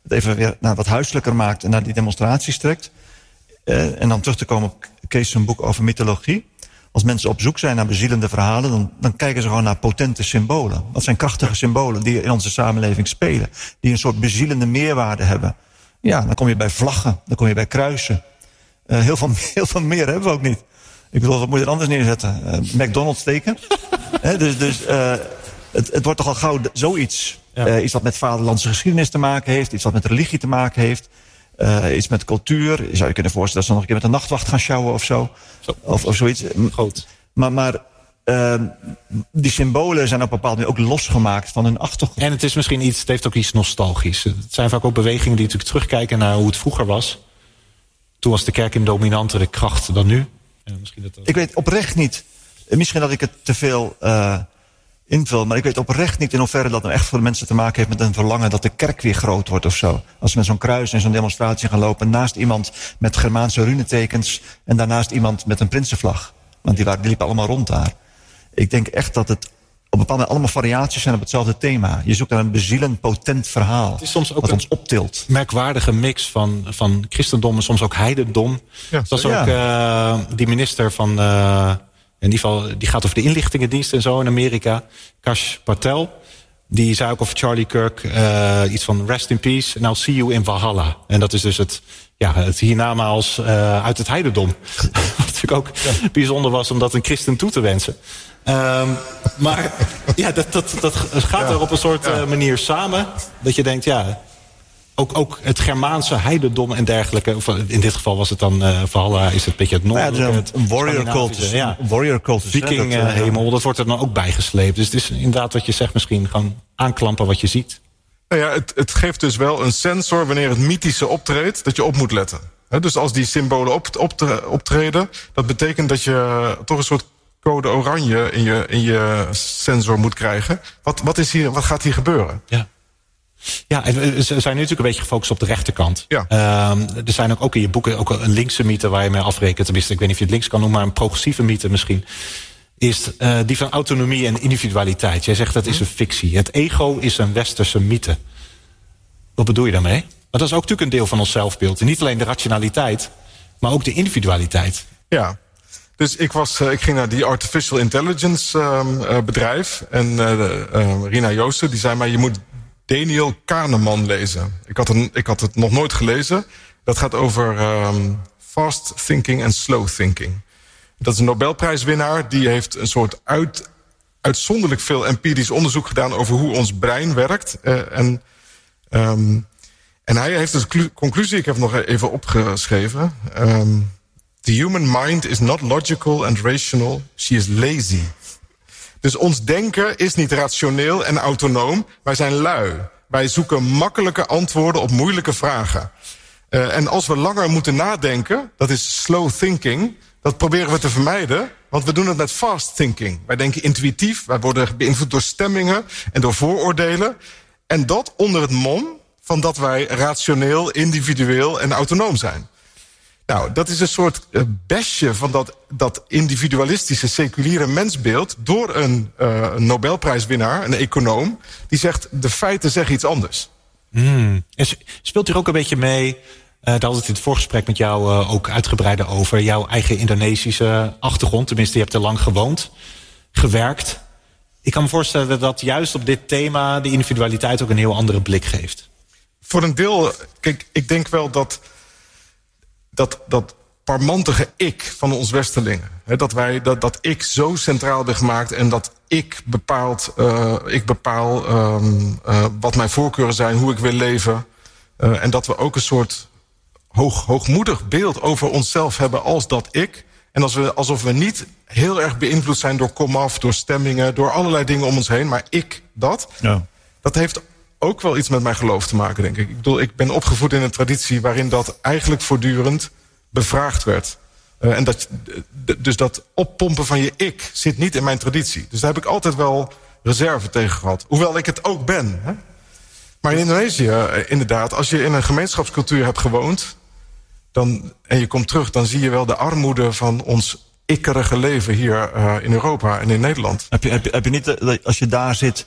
Speaker 1: het even weer naar wat huiselijker maakt en naar die demonstraties trekt. Uh, en dan terug te komen op Kees zijn boek over mythologie. Als mensen op zoek zijn naar bezielende verhalen, dan, dan kijken ze gewoon naar potente symbolen. Dat zijn krachtige symbolen die in onze samenleving spelen. Die een soort bezielende meerwaarde hebben. Ja, dan kom je bij vlaggen, dan kom je bij kruisen. Uh, heel, veel, heel veel meer hebben we ook niet. Ik bedoel, wat moet je er anders neerzetten? Uh, McDonald's teken? He, dus dus uh, het, het wordt toch al gauw zoiets. Ja. Uh, iets wat met vaderlandse geschiedenis te maken heeft. Iets wat met religie te maken heeft. Uh, iets met cultuur. Je zou je kunnen voorstellen dat ze nog een keer met een nachtwacht gaan sjouwen of zo. zo. Of, of zoiets.
Speaker 3: Goed.
Speaker 1: Maar, maar uh, die symbolen zijn op een bepaald moment ook losgemaakt van hun achtergrond.
Speaker 3: En het is misschien iets, het heeft ook iets nostalgisch. Het zijn vaak ook bewegingen die natuurlijk terugkijken naar hoe het vroeger was. Toen was de kerk een dominantere kracht dan nu. En misschien dat dat...
Speaker 1: Ik weet oprecht niet. Misschien dat ik het te veel uh, invul. Maar ik weet oprecht niet in hoeverre dat nou echt voor de mensen te maken heeft met een verlangen dat de kerk weer groot wordt of zo. Als ze met zo'n kruis en zo'n demonstratie gaan lopen naast iemand met Germaanse runetekens en daarnaast iemand met een prinsenvlag. Want die, waren, die liepen allemaal rond daar. Ik denk echt dat het op bepaalde allemaal variaties zijn op hetzelfde thema. Je zoekt naar een bezielend, potent verhaal. Het is soms ook wat ons optilt.
Speaker 3: Merkwaardige mix van, van christendom en soms ook heidendom. Ja, Zoals ook ja. uh, die minister van... Uh, in ieder geval, die gaat over de inlichtingendienst en zo in Amerika. Kash Patel. Die zei ook over Charlie Kirk uh, iets van rest in peace and I'll see you in Valhalla. En dat is dus het, ja, het hiernamaals uh, uit het heidendom. Wat natuurlijk ook ja. bijzonder was om dat een christen toe te wensen. Um, maar ja, dat, dat, dat gaat ja. er op een soort ja. uh, manier samen. Dat je denkt, ja, ook, ook het Germaanse heidendom en dergelijke. Of in dit geval was het dan uh, Valhalla, is het een beetje het noordelijke.
Speaker 1: Ja, het een warrior cultus. Ja, warrior cultus.
Speaker 3: Viking uh, hemel, dat wordt er dan ook bijgesleept. Dus het is inderdaad wat je zegt, misschien gewoon aanklampen wat je ziet.
Speaker 2: Nou ja, het, het geeft dus wel een sensor wanneer het mythische optreedt, dat je op moet letten. He, dus als die symbolen op, op, optreden, dat betekent dat je toch een soort code oranje in je, in je sensor moet krijgen. Wat, wat, is hier, wat gaat hier gebeuren?
Speaker 3: Ja. Ja, en we zijn nu natuurlijk een beetje gefocust op de rechterkant.
Speaker 2: Ja.
Speaker 3: Um, er zijn ook, ook in je boeken ook een linkse mythe waar je mee afrekent. Tenminste, ik weet niet of je het links kan noemen, maar een progressieve mythe misschien. Is uh, die van autonomie en individualiteit. Jij zegt dat is een fictie. Het ego is een westerse mythe. Wat bedoel je daarmee? Maar dat is ook natuurlijk een deel van ons zelfbeeld. En niet alleen de rationaliteit, maar ook de individualiteit.
Speaker 2: Ja. Dus ik, was, uh, ik ging naar die artificial intelligence um, uh, bedrijf. En uh, de, uh, Rina Joosten die zei mij, je moet Daniel Kahneman lezen. Ik had, een, ik had het nog nooit gelezen. Dat gaat over um, fast thinking en slow thinking. Dat is een Nobelprijswinnaar. Die heeft een soort uit, uitzonderlijk veel empirisch onderzoek gedaan over hoe ons brein werkt. Uh, en, um, en hij heeft een conclusie, ik heb het nog even opgeschreven. Um, The human mind is not logical and rational. She is lazy. Dus ons denken is niet rationeel en autonoom. Wij zijn lui. Wij zoeken makkelijke antwoorden op moeilijke vragen. Uh, en als we langer moeten nadenken, dat is slow thinking, dat proberen we te vermijden, want we doen het met fast thinking. Wij denken intuïtief, wij worden beïnvloed door stemmingen en door vooroordelen. En dat onder het mom van dat wij rationeel, individueel en autonoom zijn. Nou, dat is een soort uh, besje van dat, dat individualistische, seculiere mensbeeld door een uh, Nobelprijswinnaar, een econoom, die zegt, de feiten zeggen iets anders.
Speaker 3: Mm. En speelt hier ook een beetje mee, uh, daar had het in het voorgesprek met jou uh, ook uitgebreider over, jouw eigen Indonesische achtergrond, tenminste je hebt er lang gewoond, gewerkt. Ik kan me voorstellen dat juist op dit thema de individualiteit ook een heel andere blik geeft.
Speaker 2: Voor een deel, kijk, ik denk wel dat Dat, dat parmantige ik van ons westerlingen. Hè, dat, wij, dat, dat ik zo centraal ben gemaakt en dat ik, bepaalt, uh, ik bepaal um, uh, wat mijn voorkeuren zijn, hoe ik wil leven. Uh, en dat we ook een soort hoog, hoogmoedig beeld over onszelf hebben als dat ik. En als we, alsof we niet heel erg beïnvloed zijn door komaf, door stemmingen, door allerlei dingen om ons heen. Maar ik dat, ja. dat heeft ook wel iets met mijn geloof te maken, denk ik. Ik bedoel, ik ben opgevoed in een traditie waarin dat eigenlijk voortdurend bevraagd werd. Uh, en dat, dus dat oppompen van je ik zit niet in mijn traditie. Dus daar heb ik altijd wel reserve tegen gehad. Hoewel ik het ook ben. Hè? Maar in Indonesië, inderdaad, als je in een gemeenschapscultuur hebt gewoond, dan, en je komt terug, dan zie je wel de armoede van ons ikkerige leven hier uh, in Europa en in Nederland.
Speaker 1: Heb je, heb je, heb je niet, als je daar zit,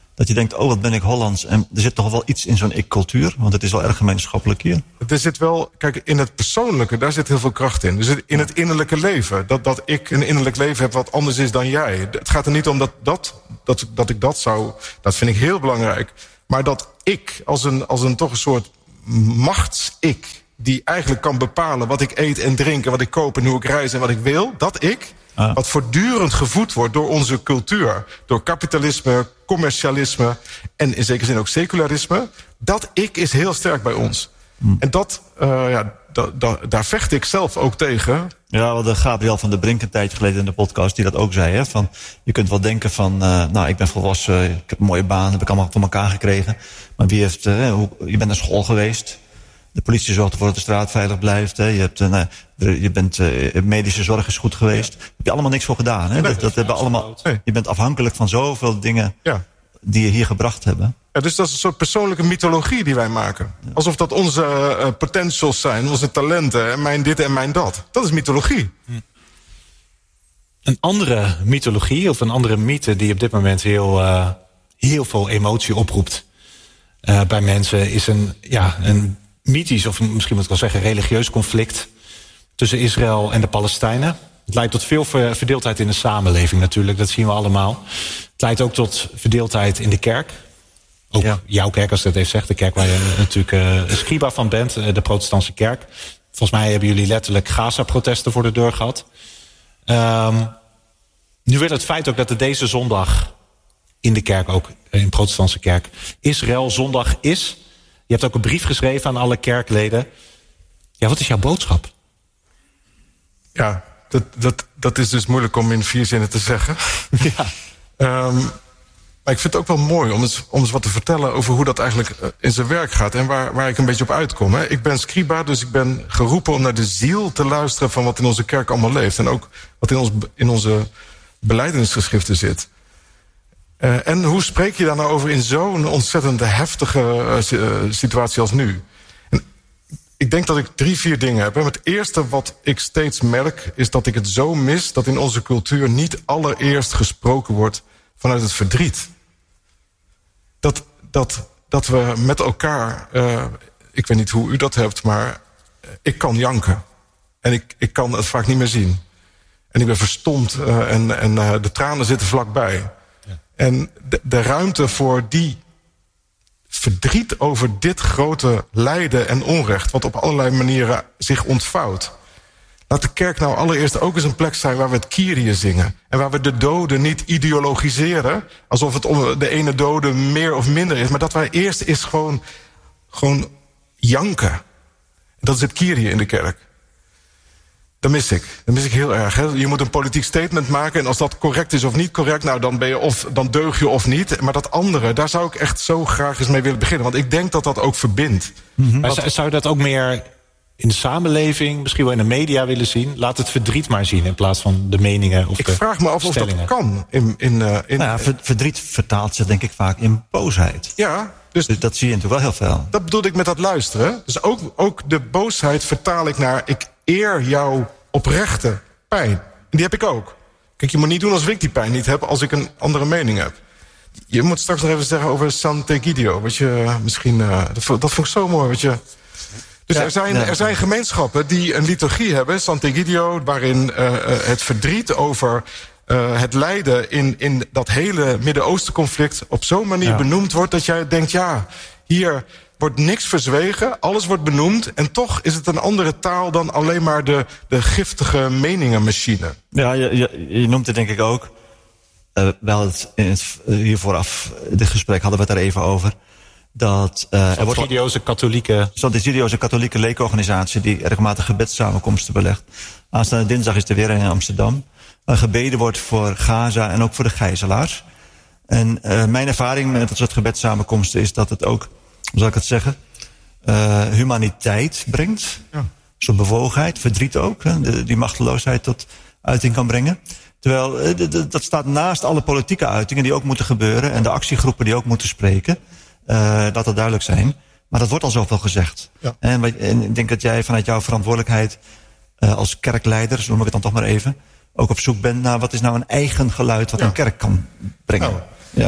Speaker 1: Dat je denkt, oh, wat ben ik Hollands. En er zit toch wel iets in zo'n ik-cultuur. Want het is wel erg gemeenschappelijk hier.
Speaker 2: Er zit wel, kijk, in het persoonlijke, daar zit heel veel kracht in. Dus in het innerlijke leven. Dat, dat ik een innerlijk leven heb wat anders is dan jij. Het gaat er niet om dat, dat, dat, dat ik dat zou... Dat vind ik heel belangrijk. Maar dat ik, als een, als een toch een soort machts-ik... die eigenlijk kan bepalen wat ik eet en drink... en wat ik koop en hoe ik reis en wat ik wil. Dat ik... Ah. Wat voortdurend gevoed wordt door onze cultuur. Door kapitalisme, commercialisme en in zekere zin ook secularisme. Dat ik is heel sterk bij ons. Hm. En dat, uh, ja, da, da, daar vecht ik zelf ook tegen.
Speaker 1: Ja, wel de Gabriel van der Brink een tijdje geleden in de podcast die dat ook zei. Hè? Van, je kunt wel denken van, uh, nou ik ben volwassen, ik heb een mooie baan, heb ik allemaal voor elkaar gekregen. Maar wie heeft, uh, hoe, je bent naar school geweest. De politie zorgt ervoor dat de straat veilig blijft. Hè. Je, hebt, uh, je bent, uh, medische zorg is goed geweest. Ja. Daar heb je allemaal niks voor gedaan. Hè. Nee, dat, dat hebben allemaal, nee. Je bent afhankelijk van zoveel dingen ja. die je hier gebracht hebben.
Speaker 2: Ja, dus dat is een soort persoonlijke mythologie die wij maken. Ja. Alsof dat onze uh, potentials zijn, onze talenten. En mijn dit en mijn dat. Dat is mythologie. Hm.
Speaker 3: Een andere mythologie of een andere mythe die op dit moment heel, uh, heel veel emotie oproept uh, bij mensen is een, ja, een mythisch, of misschien moet ik wel zeggen religieus conflict tussen Israël en de Palestijnen. Het leidt tot veel verdeeldheid in de samenleving natuurlijk, dat zien we allemaal. Het leidt ook tot verdeeldheid in de kerk. Ook ja. jouw kerk, als dat even zegt, de kerk waar je natuurlijk uh, scriba van bent, uh, de protestantse kerk. Volgens mij hebben jullie letterlijk Gaza-protesten voor de deur gehad. Um, nu werd het feit ook dat er deze zondag in de kerk, ook in de protestantse kerk, Israël zondag is. Je hebt ook een brief geschreven aan alle kerkleden. Ja, wat is jouw boodschap?
Speaker 2: Ja, dat, dat, dat is dus moeilijk om in vier zinnen te zeggen. Ja. um, maar ik vind het ook wel mooi om eens, om eens wat te vertellen over hoe dat eigenlijk in zijn werk gaat. En waar, waar ik een beetje op uitkom. Hè. Ik ben scriba, dus ik ben geroepen om naar de ziel te luisteren van wat in onze kerk allemaal leeft. En ook wat in, ons, in onze belijdenisgeschriften zit. Uh, en hoe spreek je daar nou over in zo'n ontzettend heftige uh, situatie als nu? En ik denk dat ik drie, vier dingen heb. Het eerste wat ik steeds merk is dat ik het zo mis dat in onze cultuur niet allereerst gesproken wordt vanuit het verdriet. Dat, dat, dat we met elkaar, uh, ik weet niet hoe u dat hebt, maar ik kan janken. En ik, ik kan het vaak niet meer zien. En ik ben verstomd uh, en, en uh, de tranen zitten vlakbij. En de, de ruimte voor die verdriet over dit grote lijden en onrecht, wat op allerlei manieren zich ontvouwt. Laat de kerk nou allereerst ook eens een plek zijn waar we het Kyrie zingen. En waar we de doden niet ideologiseren, alsof het om de ene dode meer of minder is. Maar dat wij eerst eens gewoon, gewoon janken. Dat is het Kyrie in de kerk. Dat mis ik. Dat mis ik heel erg. Hè? Je moet een politiek statement maken. En als dat correct is of niet correct, nou dan ben je of dan deug je of niet. Maar dat andere, daar zou ik echt zo graag eens mee willen beginnen. Want ik denk dat dat ook verbindt.
Speaker 3: Mm-hmm. Maar zou je dat ook meer in de samenleving, misschien wel in de media willen zien? Laat het verdriet maar zien in plaats van de meningen of
Speaker 2: ik
Speaker 3: de
Speaker 2: Ik vraag me af of dat kan. In, in, uh, in,
Speaker 1: nou ja, verdriet vertaalt zich denk ik vaak in boosheid.
Speaker 2: Ja. Dus,
Speaker 1: dus dat zie je natuurlijk wel heel veel.
Speaker 2: Dat bedoel ik met dat luisteren. Dus ook, ook de boosheid vertaal ik naar ik eer jouw oprechte pijn. En die heb ik ook. Kijk, je moet niet doen alsof ik die pijn niet heb als ik een andere mening heb. Je moet straks nog even zeggen over Sant'Egidio. Wat je misschien, uh, dat, dat vond ik zo mooi. Wat je, dus ja, er, zijn, ja. er zijn gemeenschappen die een liturgie hebben, Sant'Egidio, waarin uh, het verdriet over uh, het lijden in, in dat hele Midden-Oosten conflict op zo'n manier ja. benoemd wordt dat jij denkt, ja, hier wordt niks verzwegen, alles wordt benoemd, en toch is het een andere taal dan alleen maar de, de giftige meningenmachine.
Speaker 1: Ja, je, je, je noemt het denk ik ook. Uh, wel het, in het, hier vooraf, dit gesprek hadden we het er even over. Dat uh, er wordt
Speaker 3: Sant'Egidio's katholieke...
Speaker 1: Sant'Egidio's katholieke leekorganisatie die regelmatig gebedssamenkomsten belegt. Aanstaande dinsdag is er weer in Amsterdam. Uh, gebeden wordt voor Gaza en ook voor de gijzelaars. En uh, mijn ervaring met dat soort gebedssamenkomsten is dat het ook, hoe zal ik het zeggen, uh, humaniteit brengt. Ja. Zo'n bewogenheid, verdriet ook, hè, de, die machteloosheid tot uiting kan brengen. Terwijl uh, d- d- dat staat naast alle politieke uitingen die ook moeten gebeuren en de actiegroepen die ook moeten spreken. Uh, dat dat duidelijk zijn. Maar dat wordt al zoveel gezegd. Ja. En, en ik denk dat jij vanuit jouw verantwoordelijkheid uh, als kerkleider, zo noem ik het dan toch maar even, ook op zoek bent naar wat is nou een eigen geluid wat ja. een kerk kan brengen. Nou,
Speaker 2: ja.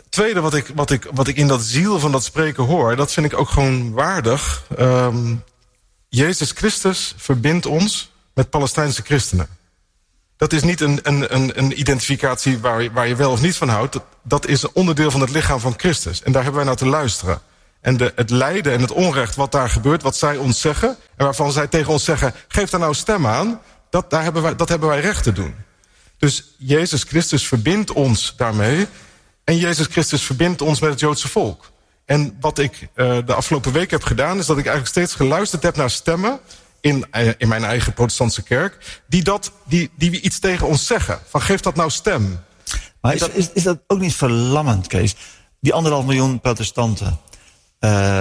Speaker 2: tweede wat ik, wat, ik, wat ik in dat ziel van dat spreken hoor, dat vind ik ook gewoon waardig. Um, Jezus Christus verbindt ons met Palestijnse christenen. Dat is niet een, een, een, een identificatie waar je, waar je wel of niet van houdt. Dat, dat is een onderdeel van het lichaam van Christus. En daar hebben wij naar te luisteren. En de, het lijden en het onrecht wat daar gebeurt, wat zij ons zeggen, en waarvan zij tegen ons zeggen, geef daar nou stem aan, dat, daar hebben wij, dat hebben wij recht te doen. Dus Jezus Christus verbindt ons daarmee. En Jezus Christus verbindt ons met het Joodse volk. En wat ik uh, de afgelopen week heb gedaan, is dat ik eigenlijk steeds geluisterd heb naar stemmen in, uh, in mijn eigen protestantse kerk, die, dat, die, die iets tegen ons zeggen. Van geef dat nou stem.
Speaker 1: Maar is dat, is, is dat ook niet verlammend, Kees? Die anderhalf miljoen protestanten. Uh,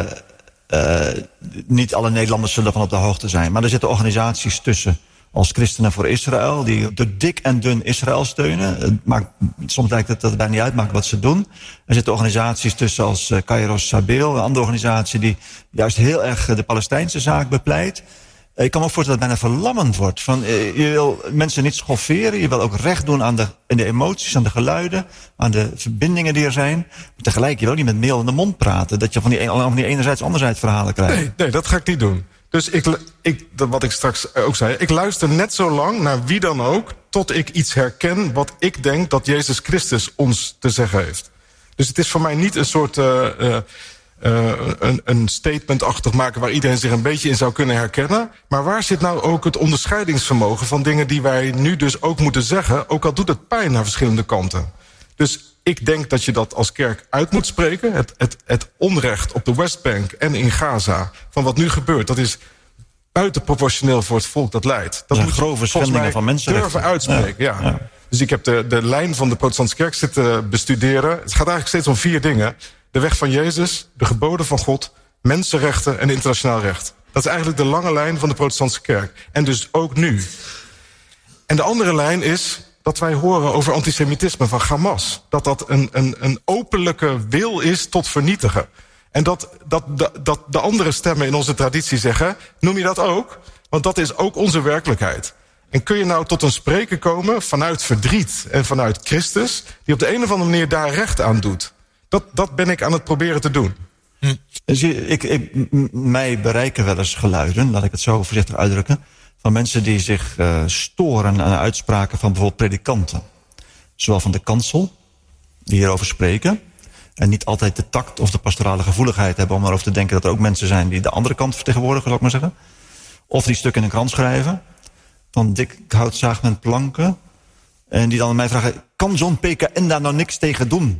Speaker 1: uh, niet alle Nederlanders zullen van op de hoogte zijn. Maar er zitten organisaties tussen. Als Christenen voor Israël, die door dik en dun Israël steunen. Het maakt, soms lijkt het dat het bijna niet uitmaakt wat ze doen. Er zitten organisaties tussen als uh, Kairos Sabeel, een andere organisatie die juist heel erg de Palestijnse zaak bepleit. Uh, ik kan me ook voorstellen dat het bijna verlammend wordt. Van, uh, je wil mensen niet schofferen, je wil ook recht doen aan de, aan de emoties, aan de geluiden, aan de verbindingen die er zijn. Maar tegelijk, je wil niet met meel in de mond praten, dat je van die, van die enerzijds anderzijds verhalen krijgt.
Speaker 2: Nee, nee, dat ga ik niet doen. Dus ik, ik, wat ik straks ook zei, ik luister net zo lang naar wie dan ook, tot ik iets herken wat ik denk dat Jezus Christus ons te zeggen heeft. Dus het is voor mij niet een soort uh, uh, uh, een, een statement-achtig maken waar iedereen zich een beetje in zou kunnen herkennen. Maar waar zit nou ook het onderscheidingsvermogen van dingen die wij nu dus ook moeten zeggen, ook al doet het pijn naar verschillende kanten. Dus ik denk dat je dat als kerk uit moet spreken. Het, het, het onrecht op de Westbank en in Gaza van wat nu gebeurt, dat is buitenproportioneel voor het volk dat lijdt. Dat, dat moet
Speaker 1: grove schendingen van mensenrechten
Speaker 2: durven uitspreken. Ja. Ja. Ja. Dus ik heb de, de lijn van de protestantse kerk zitten bestuderen. Het gaat eigenlijk steeds om vier dingen. De weg van Jezus, de geboden van God, mensenrechten en internationaal recht. Dat is eigenlijk de lange lijn van de protestantse kerk. En dus ook nu. En de andere lijn is dat wij horen over antisemitisme van Hamas. Dat dat een, een, een openlijke wil is tot vernietigen. En dat, dat, dat, dat de andere stemmen in onze traditie zeggen, noem je dat ook? Want dat is ook onze werkelijkheid. En kun je nou tot een spreken komen vanuit verdriet en vanuit Christus, die op de een of andere manier daar recht aan doet? Dat, dat ben ik aan het proberen te doen.
Speaker 1: Hm. Dus ik, ik, mij bereiken wel eens geluiden, laat ik het zo voorzichtig uitdrukken, van mensen die zich uh, storen aan uitspraken van bijvoorbeeld predikanten. Zowel van de kansel, die hierover spreken, en niet altijd de tact of de pastorale gevoeligheid hebben om erover te denken dat er ook mensen zijn die de andere kant vertegenwoordigen, zal ik maar zeggen. Of die stukken in een krant schrijven, van dik hout zaagt met planken, en die dan aan mij vragen, kan zo'n P K N daar nou niks tegen doen?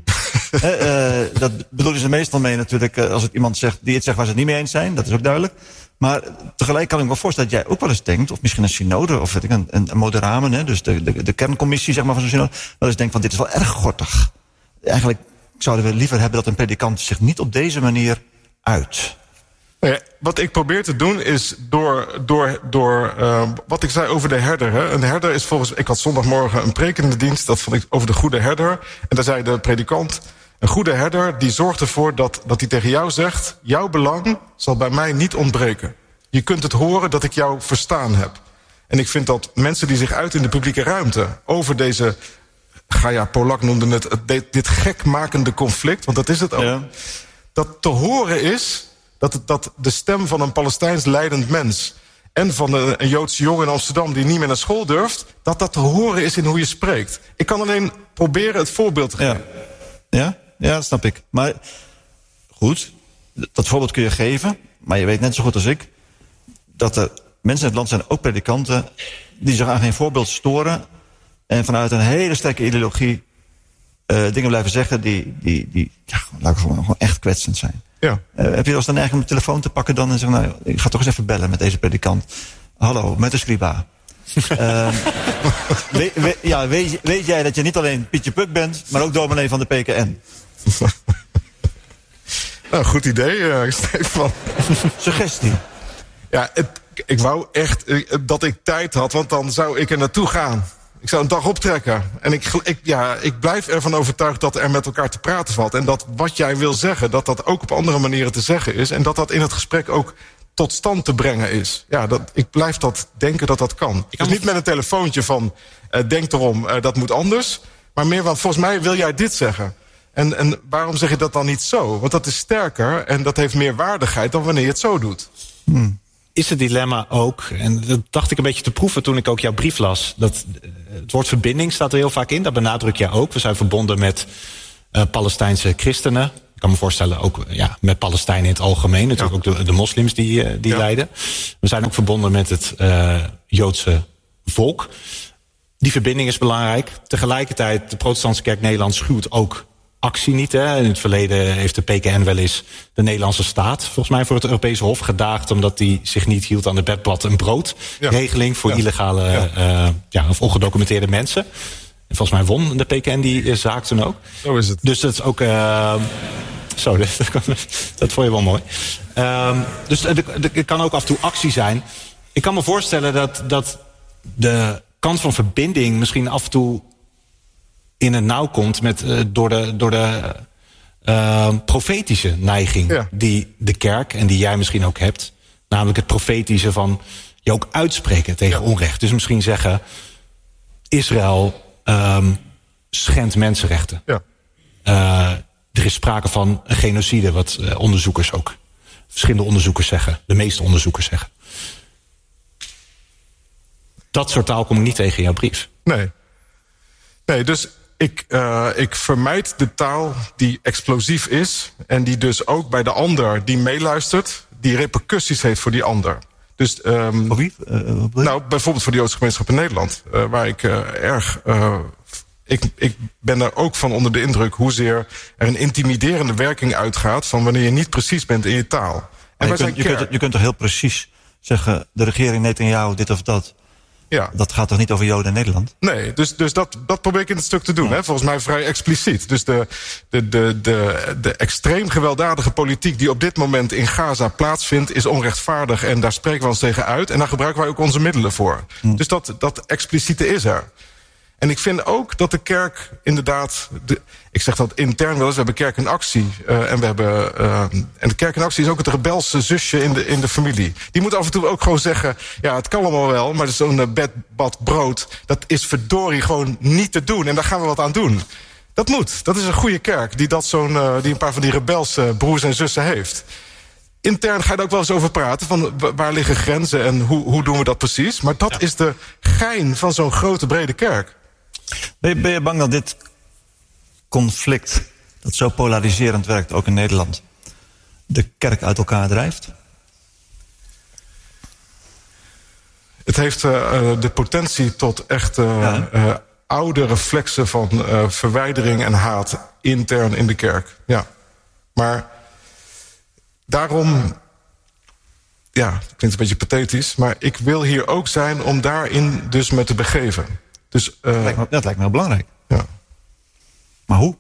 Speaker 1: He, uh, dat bedoelen ze meestal mee natuurlijk, uh, als het iemand zegt die iets zegt waar ze het niet mee eens zijn, dat is ook duidelijk. Maar tegelijk kan ik me wel voorstellen dat jij ook wel eens denkt, of misschien een synode, of weet ik, een, een moderamen, hè, dus de, de, de kerncommissie zeg maar, van zo'n synode, wel eens denkt van dit is wel erg gortig. Eigenlijk zouden we liever hebben dat een predikant zich niet op deze manier uit.
Speaker 2: Nee, wat ik probeer te doen is door, door, door uh, wat ik zei over de herder. Hè. Een herder is volgens, ik had zondagmorgen een prekende dienst, dat vond ik over de goede herder. En daar zei de predikant, een goede herder die zorgt ervoor dat, dat hij tegen jou zegt, jouw belang zal bij mij niet ontbreken. Je kunt het horen dat ik jou verstaan heb. En ik vind dat mensen die zich uiten in de publieke ruimte over deze, Gaia Polak noemde het, dit, dit gekmakende conflict, want dat is het ook. Ja. Dat te horen is dat, het, dat de stem van een Palestijns lijdend mens en van een, een Joodse jongen in Amsterdam die niet meer naar school durft, dat dat te horen is in hoe je spreekt. Ik kan alleen proberen het voorbeeld te geven.
Speaker 1: Ja, ja, ja dat snap ik. Maar goed, dat voorbeeld kun je geven, maar je weet net zo goed als ik dat er mensen in het land zijn, ook predikanten, die zich aan geen voorbeeld storen en vanuit een hele sterke ideologie uh, dingen blijven zeggen die, die, die ja, laat ik gewoon, gewoon echt kwetsend zijn.
Speaker 2: Ja.
Speaker 1: Uh, heb je wel eens dan eigenlijk om de telefoon te pakken dan en zeggen, nou, ik ga toch eens even bellen met deze predikant. Hallo, met de scriba. uh, we, we, ja, weet, weet jij dat je niet alleen Pietje Puk bent, maar ook dominee van de P K N?
Speaker 2: Nou, goed idee, uh, Stefan.
Speaker 1: Suggestie.
Speaker 2: Ja, het, ik wou echt uh, dat ik tijd had, want dan zou ik er naartoe gaan. Ik zou een dag optrekken. En ik, ik, ja, ik blijf ervan overtuigd dat er met elkaar te praten valt. En dat wat jij wil zeggen, dat dat ook op andere manieren te zeggen is. En dat dat in het gesprek ook tot stand te brengen is. Ja, dat, ik blijf dat denken dat dat kan. Dus niet met een telefoontje van, uh, denk erom, uh, dat moet anders. Maar meer van, volgens mij wil jij dit zeggen. En, en waarom zeg je dat dan niet zo? Want dat is sterker en dat heeft meer waardigheid dan wanneer je het zo doet.
Speaker 3: Hmm. Is het dilemma ook, en dat dacht ik een beetje te proeven toen ik ook jouw brief las, dat het woord verbinding staat er heel vaak in, dat benadruk jij ook. We zijn verbonden met uh, Palestijnse christenen. Ik kan me voorstellen ook ja, met Palestijnen in het algemeen. Natuurlijk ja. ook de, de moslims die, uh, die ja. lijden. We zijn ook verbonden met het uh, Joodse volk. Die verbinding is belangrijk. Tegelijkertijd, de protestantse kerk Nederland schuwt ook actie niet. Hè. In het verleden heeft de P K N wel eens de Nederlandse staat, volgens mij voor het Europese Hof, gedaagd omdat hij zich niet hield aan de bedblad en broodregeling ja. voor ja. illegale ja. Uh, ja, of ongedocumenteerde mensen. En volgens mij won de P K N die uh, zaak toen ook.
Speaker 2: Zo is het.
Speaker 3: Dus dat is ook. Uh, zo, dat, dat vond je wel mooi. Uh, dus er kan ook af en toe actie zijn. Ik kan me voorstellen dat, dat de kans van verbinding misschien af en toe in het nauw komt met, uh, door de, door de uh, profetische neiging ja. die de kerk en die jij misschien ook hebt. Namelijk het profetische van je ook uitspreken tegen ja. onrecht. Dus misschien zeggen, Israël um, schendt mensenrechten. Ja. Uh, er is sprake van een genocide, wat uh, onderzoekers ook, verschillende onderzoekers zeggen. De meeste onderzoekers zeggen. Dat soort taal kom ik niet tegen in jouw brief.
Speaker 2: Nee. Nee, dus ik, uh, ik vermijd de taal die explosief is en die dus ook bij de ander die meeluistert, die repercussies heeft voor die ander. Dus, um,
Speaker 1: voor wie? Uh,
Speaker 2: nou, bijvoorbeeld voor de Joodse gemeenschap in Nederland, uh, waar ik uh, erg. Uh, ik, ik ben er ook van onder de indruk hoezeer er een intimiderende werking uitgaat van wanneer je niet precies bent in je taal.
Speaker 1: En je, kunt, je, kunt, je kunt toch heel precies zeggen, de regering Netanyahu dit of dat. Ja. Dat gaat toch niet over Joden in Nederland?
Speaker 2: Nee, dus, dus dat, dat probeer ik in het stuk te doen. Ja. Hè? Volgens mij vrij expliciet. Dus de, de, de, de, de extreem gewelddadige politiek die op dit moment in Gaza plaatsvindt, is onrechtvaardig en daar spreken we ons tegen uit. En daar gebruiken wij ook onze middelen voor. Hm. Dus dat, dat expliciete is er. En ik vind ook dat de kerk inderdaad, de, ik zeg dat intern wel eens, we hebben kerk in actie. Uh, en, we hebben, uh, en de kerk in actie is ook het rebelse zusje in de, in de familie. Die moet af en toe ook gewoon zeggen, ja, het kan allemaal wel, maar zo'n uh, bed, bad brood, dat is verdorie gewoon niet te doen. En daar gaan we wat aan doen. Dat moet. Dat is een goede kerk die, dat zo'n, uh, die een paar van die rebelse broers en zussen heeft. Intern ga je er ook wel eens over praten, van waar liggen grenzen en hoe, hoe doen we dat precies. Maar dat ja. is de gein van zo'n grote brede kerk.
Speaker 1: Ben je, ben je bang dat dit conflict, dat zo polariserend werkt, ook in Nederland, de kerk uit elkaar drijft?
Speaker 2: Het heeft uh, de potentie tot echt uh, ja. uh, oude reflexen van uh, verwijdering en haat intern in de kerk. Ja. Maar daarom, ja, het klinkt een beetje pathetisch, maar ik wil hier ook zijn om daarin dus me te begeven. Dus, uh,
Speaker 1: dat, lijkt me, dat lijkt me heel belangrijk.
Speaker 2: Ja.
Speaker 1: Maar hoe?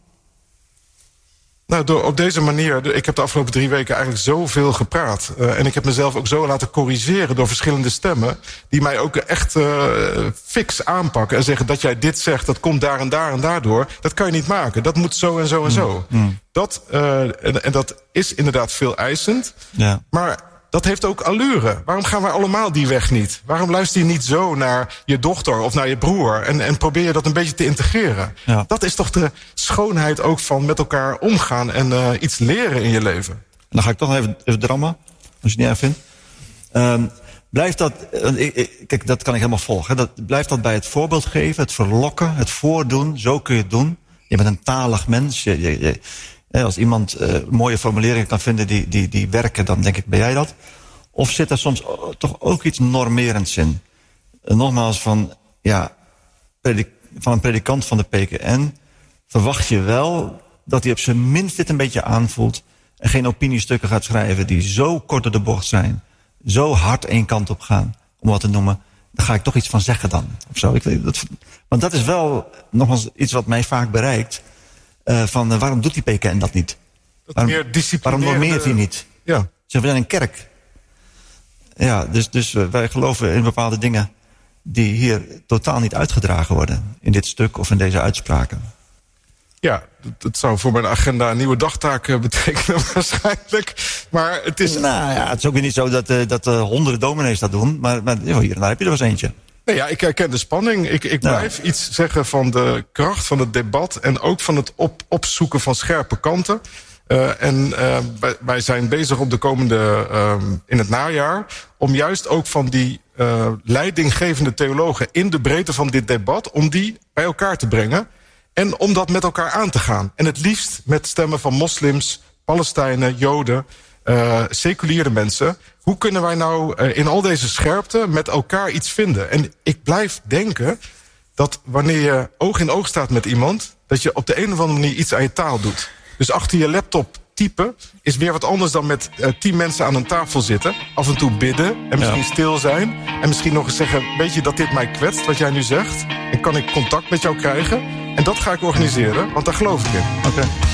Speaker 2: Nou, door, op deze manier, ik heb de afgelopen drie weken eigenlijk zoveel gepraat. Uh, en ik heb mezelf ook zo laten corrigeren door verschillende stemmen, die mij ook echt uh, fix aanpakken en zeggen dat jij dit zegt, dat komt daar en daar en daardoor. Dat kan je niet maken. Dat moet zo en zo en zo. Mm. Mm. Dat, uh, en, en dat is inderdaad veel eisend. Ja. Maar dat heeft ook allure. Waarom gaan wij allemaal die weg niet? Waarom luister je niet zo naar je dochter of naar je broer en, en probeer je dat een beetje te integreren? Ja. Dat is toch de schoonheid ook van met elkaar omgaan en uh, iets leren in je leven. En
Speaker 1: dan ga ik toch even, even drammen, als je het niet erg vindt. Um, blijft dat, uh, kijk, dat kan ik helemaal volgen. Dat, blijft dat bij het voorbeeld geven, het verlokken, het voordoen, zo kun je het doen. Je bent een talig mens. Je, je, je, Als iemand uh, mooie formuleringen kan vinden die, die, die werken, dan denk ik, ben jij dat? Of zit er soms toch ook iets normerends in? Uh, nogmaals, van, ja, predik, van een predikant van de P K N verwacht je wel dat hij op zijn minst dit een beetje aanvoelt en geen opiniestukken gaat schrijven die zo kort door de bocht zijn, zo hard één kant op gaan, om wat te noemen. Daar ga ik toch iets van zeggen dan. Of zo. Ik weet, dat, want dat is wel nogmaals iets wat mij vaak bereikt. Uh, van uh, waarom doet die P K N dat niet?
Speaker 2: Dat
Speaker 1: waarom,
Speaker 2: meer disciplinerende...
Speaker 1: waarom normeert hij niet?
Speaker 2: Ja.
Speaker 1: Zeg, we zijn een kerk. Ja, dus, dus uh, wij geloven in bepaalde dingen die hier totaal niet uitgedragen worden. In dit stuk of in deze uitspraken.
Speaker 2: Ja, dat zou voor mijn agenda een nieuwe dagtaak uh, betekenen waarschijnlijk. Maar het is...
Speaker 1: Nou ja, het is ook weer niet zo dat, uh, dat uh, honderden dominees dat doen. Maar, maar joh, hier en daar heb je er wel eens eentje.
Speaker 2: Nee, ja, ik herken de spanning. Ik, ik blijf ja. iets zeggen van de kracht van het debat en ook van het op, opzoeken van scherpe kanten. Uh, en uh, wij, wij zijn bezig op de komende, uh, in het najaar, om juist ook van die uh, leidinggevende theologen in de breedte van dit debat, om die bij elkaar te brengen en om dat met elkaar aan te gaan. En het liefst met stemmen van moslims, Palestijnen, Joden, uh, seculiere mensen. Hoe kunnen wij nou uh, in al deze scherpte met elkaar iets vinden? En ik blijf denken dat wanneer je oog in oog staat met iemand, dat je op de een of andere manier iets aan je taal doet. Dus achter je laptop typen is weer wat anders dan met uh, tien mensen aan een tafel zitten. Af en toe bidden en misschien ja. stil zijn. En misschien nog eens zeggen, weet je dat dit mij kwetst wat jij nu zegt? En kan ik contact met jou krijgen? En dat ga ik organiseren, want daar geloof ik in.
Speaker 1: Oké. Okay.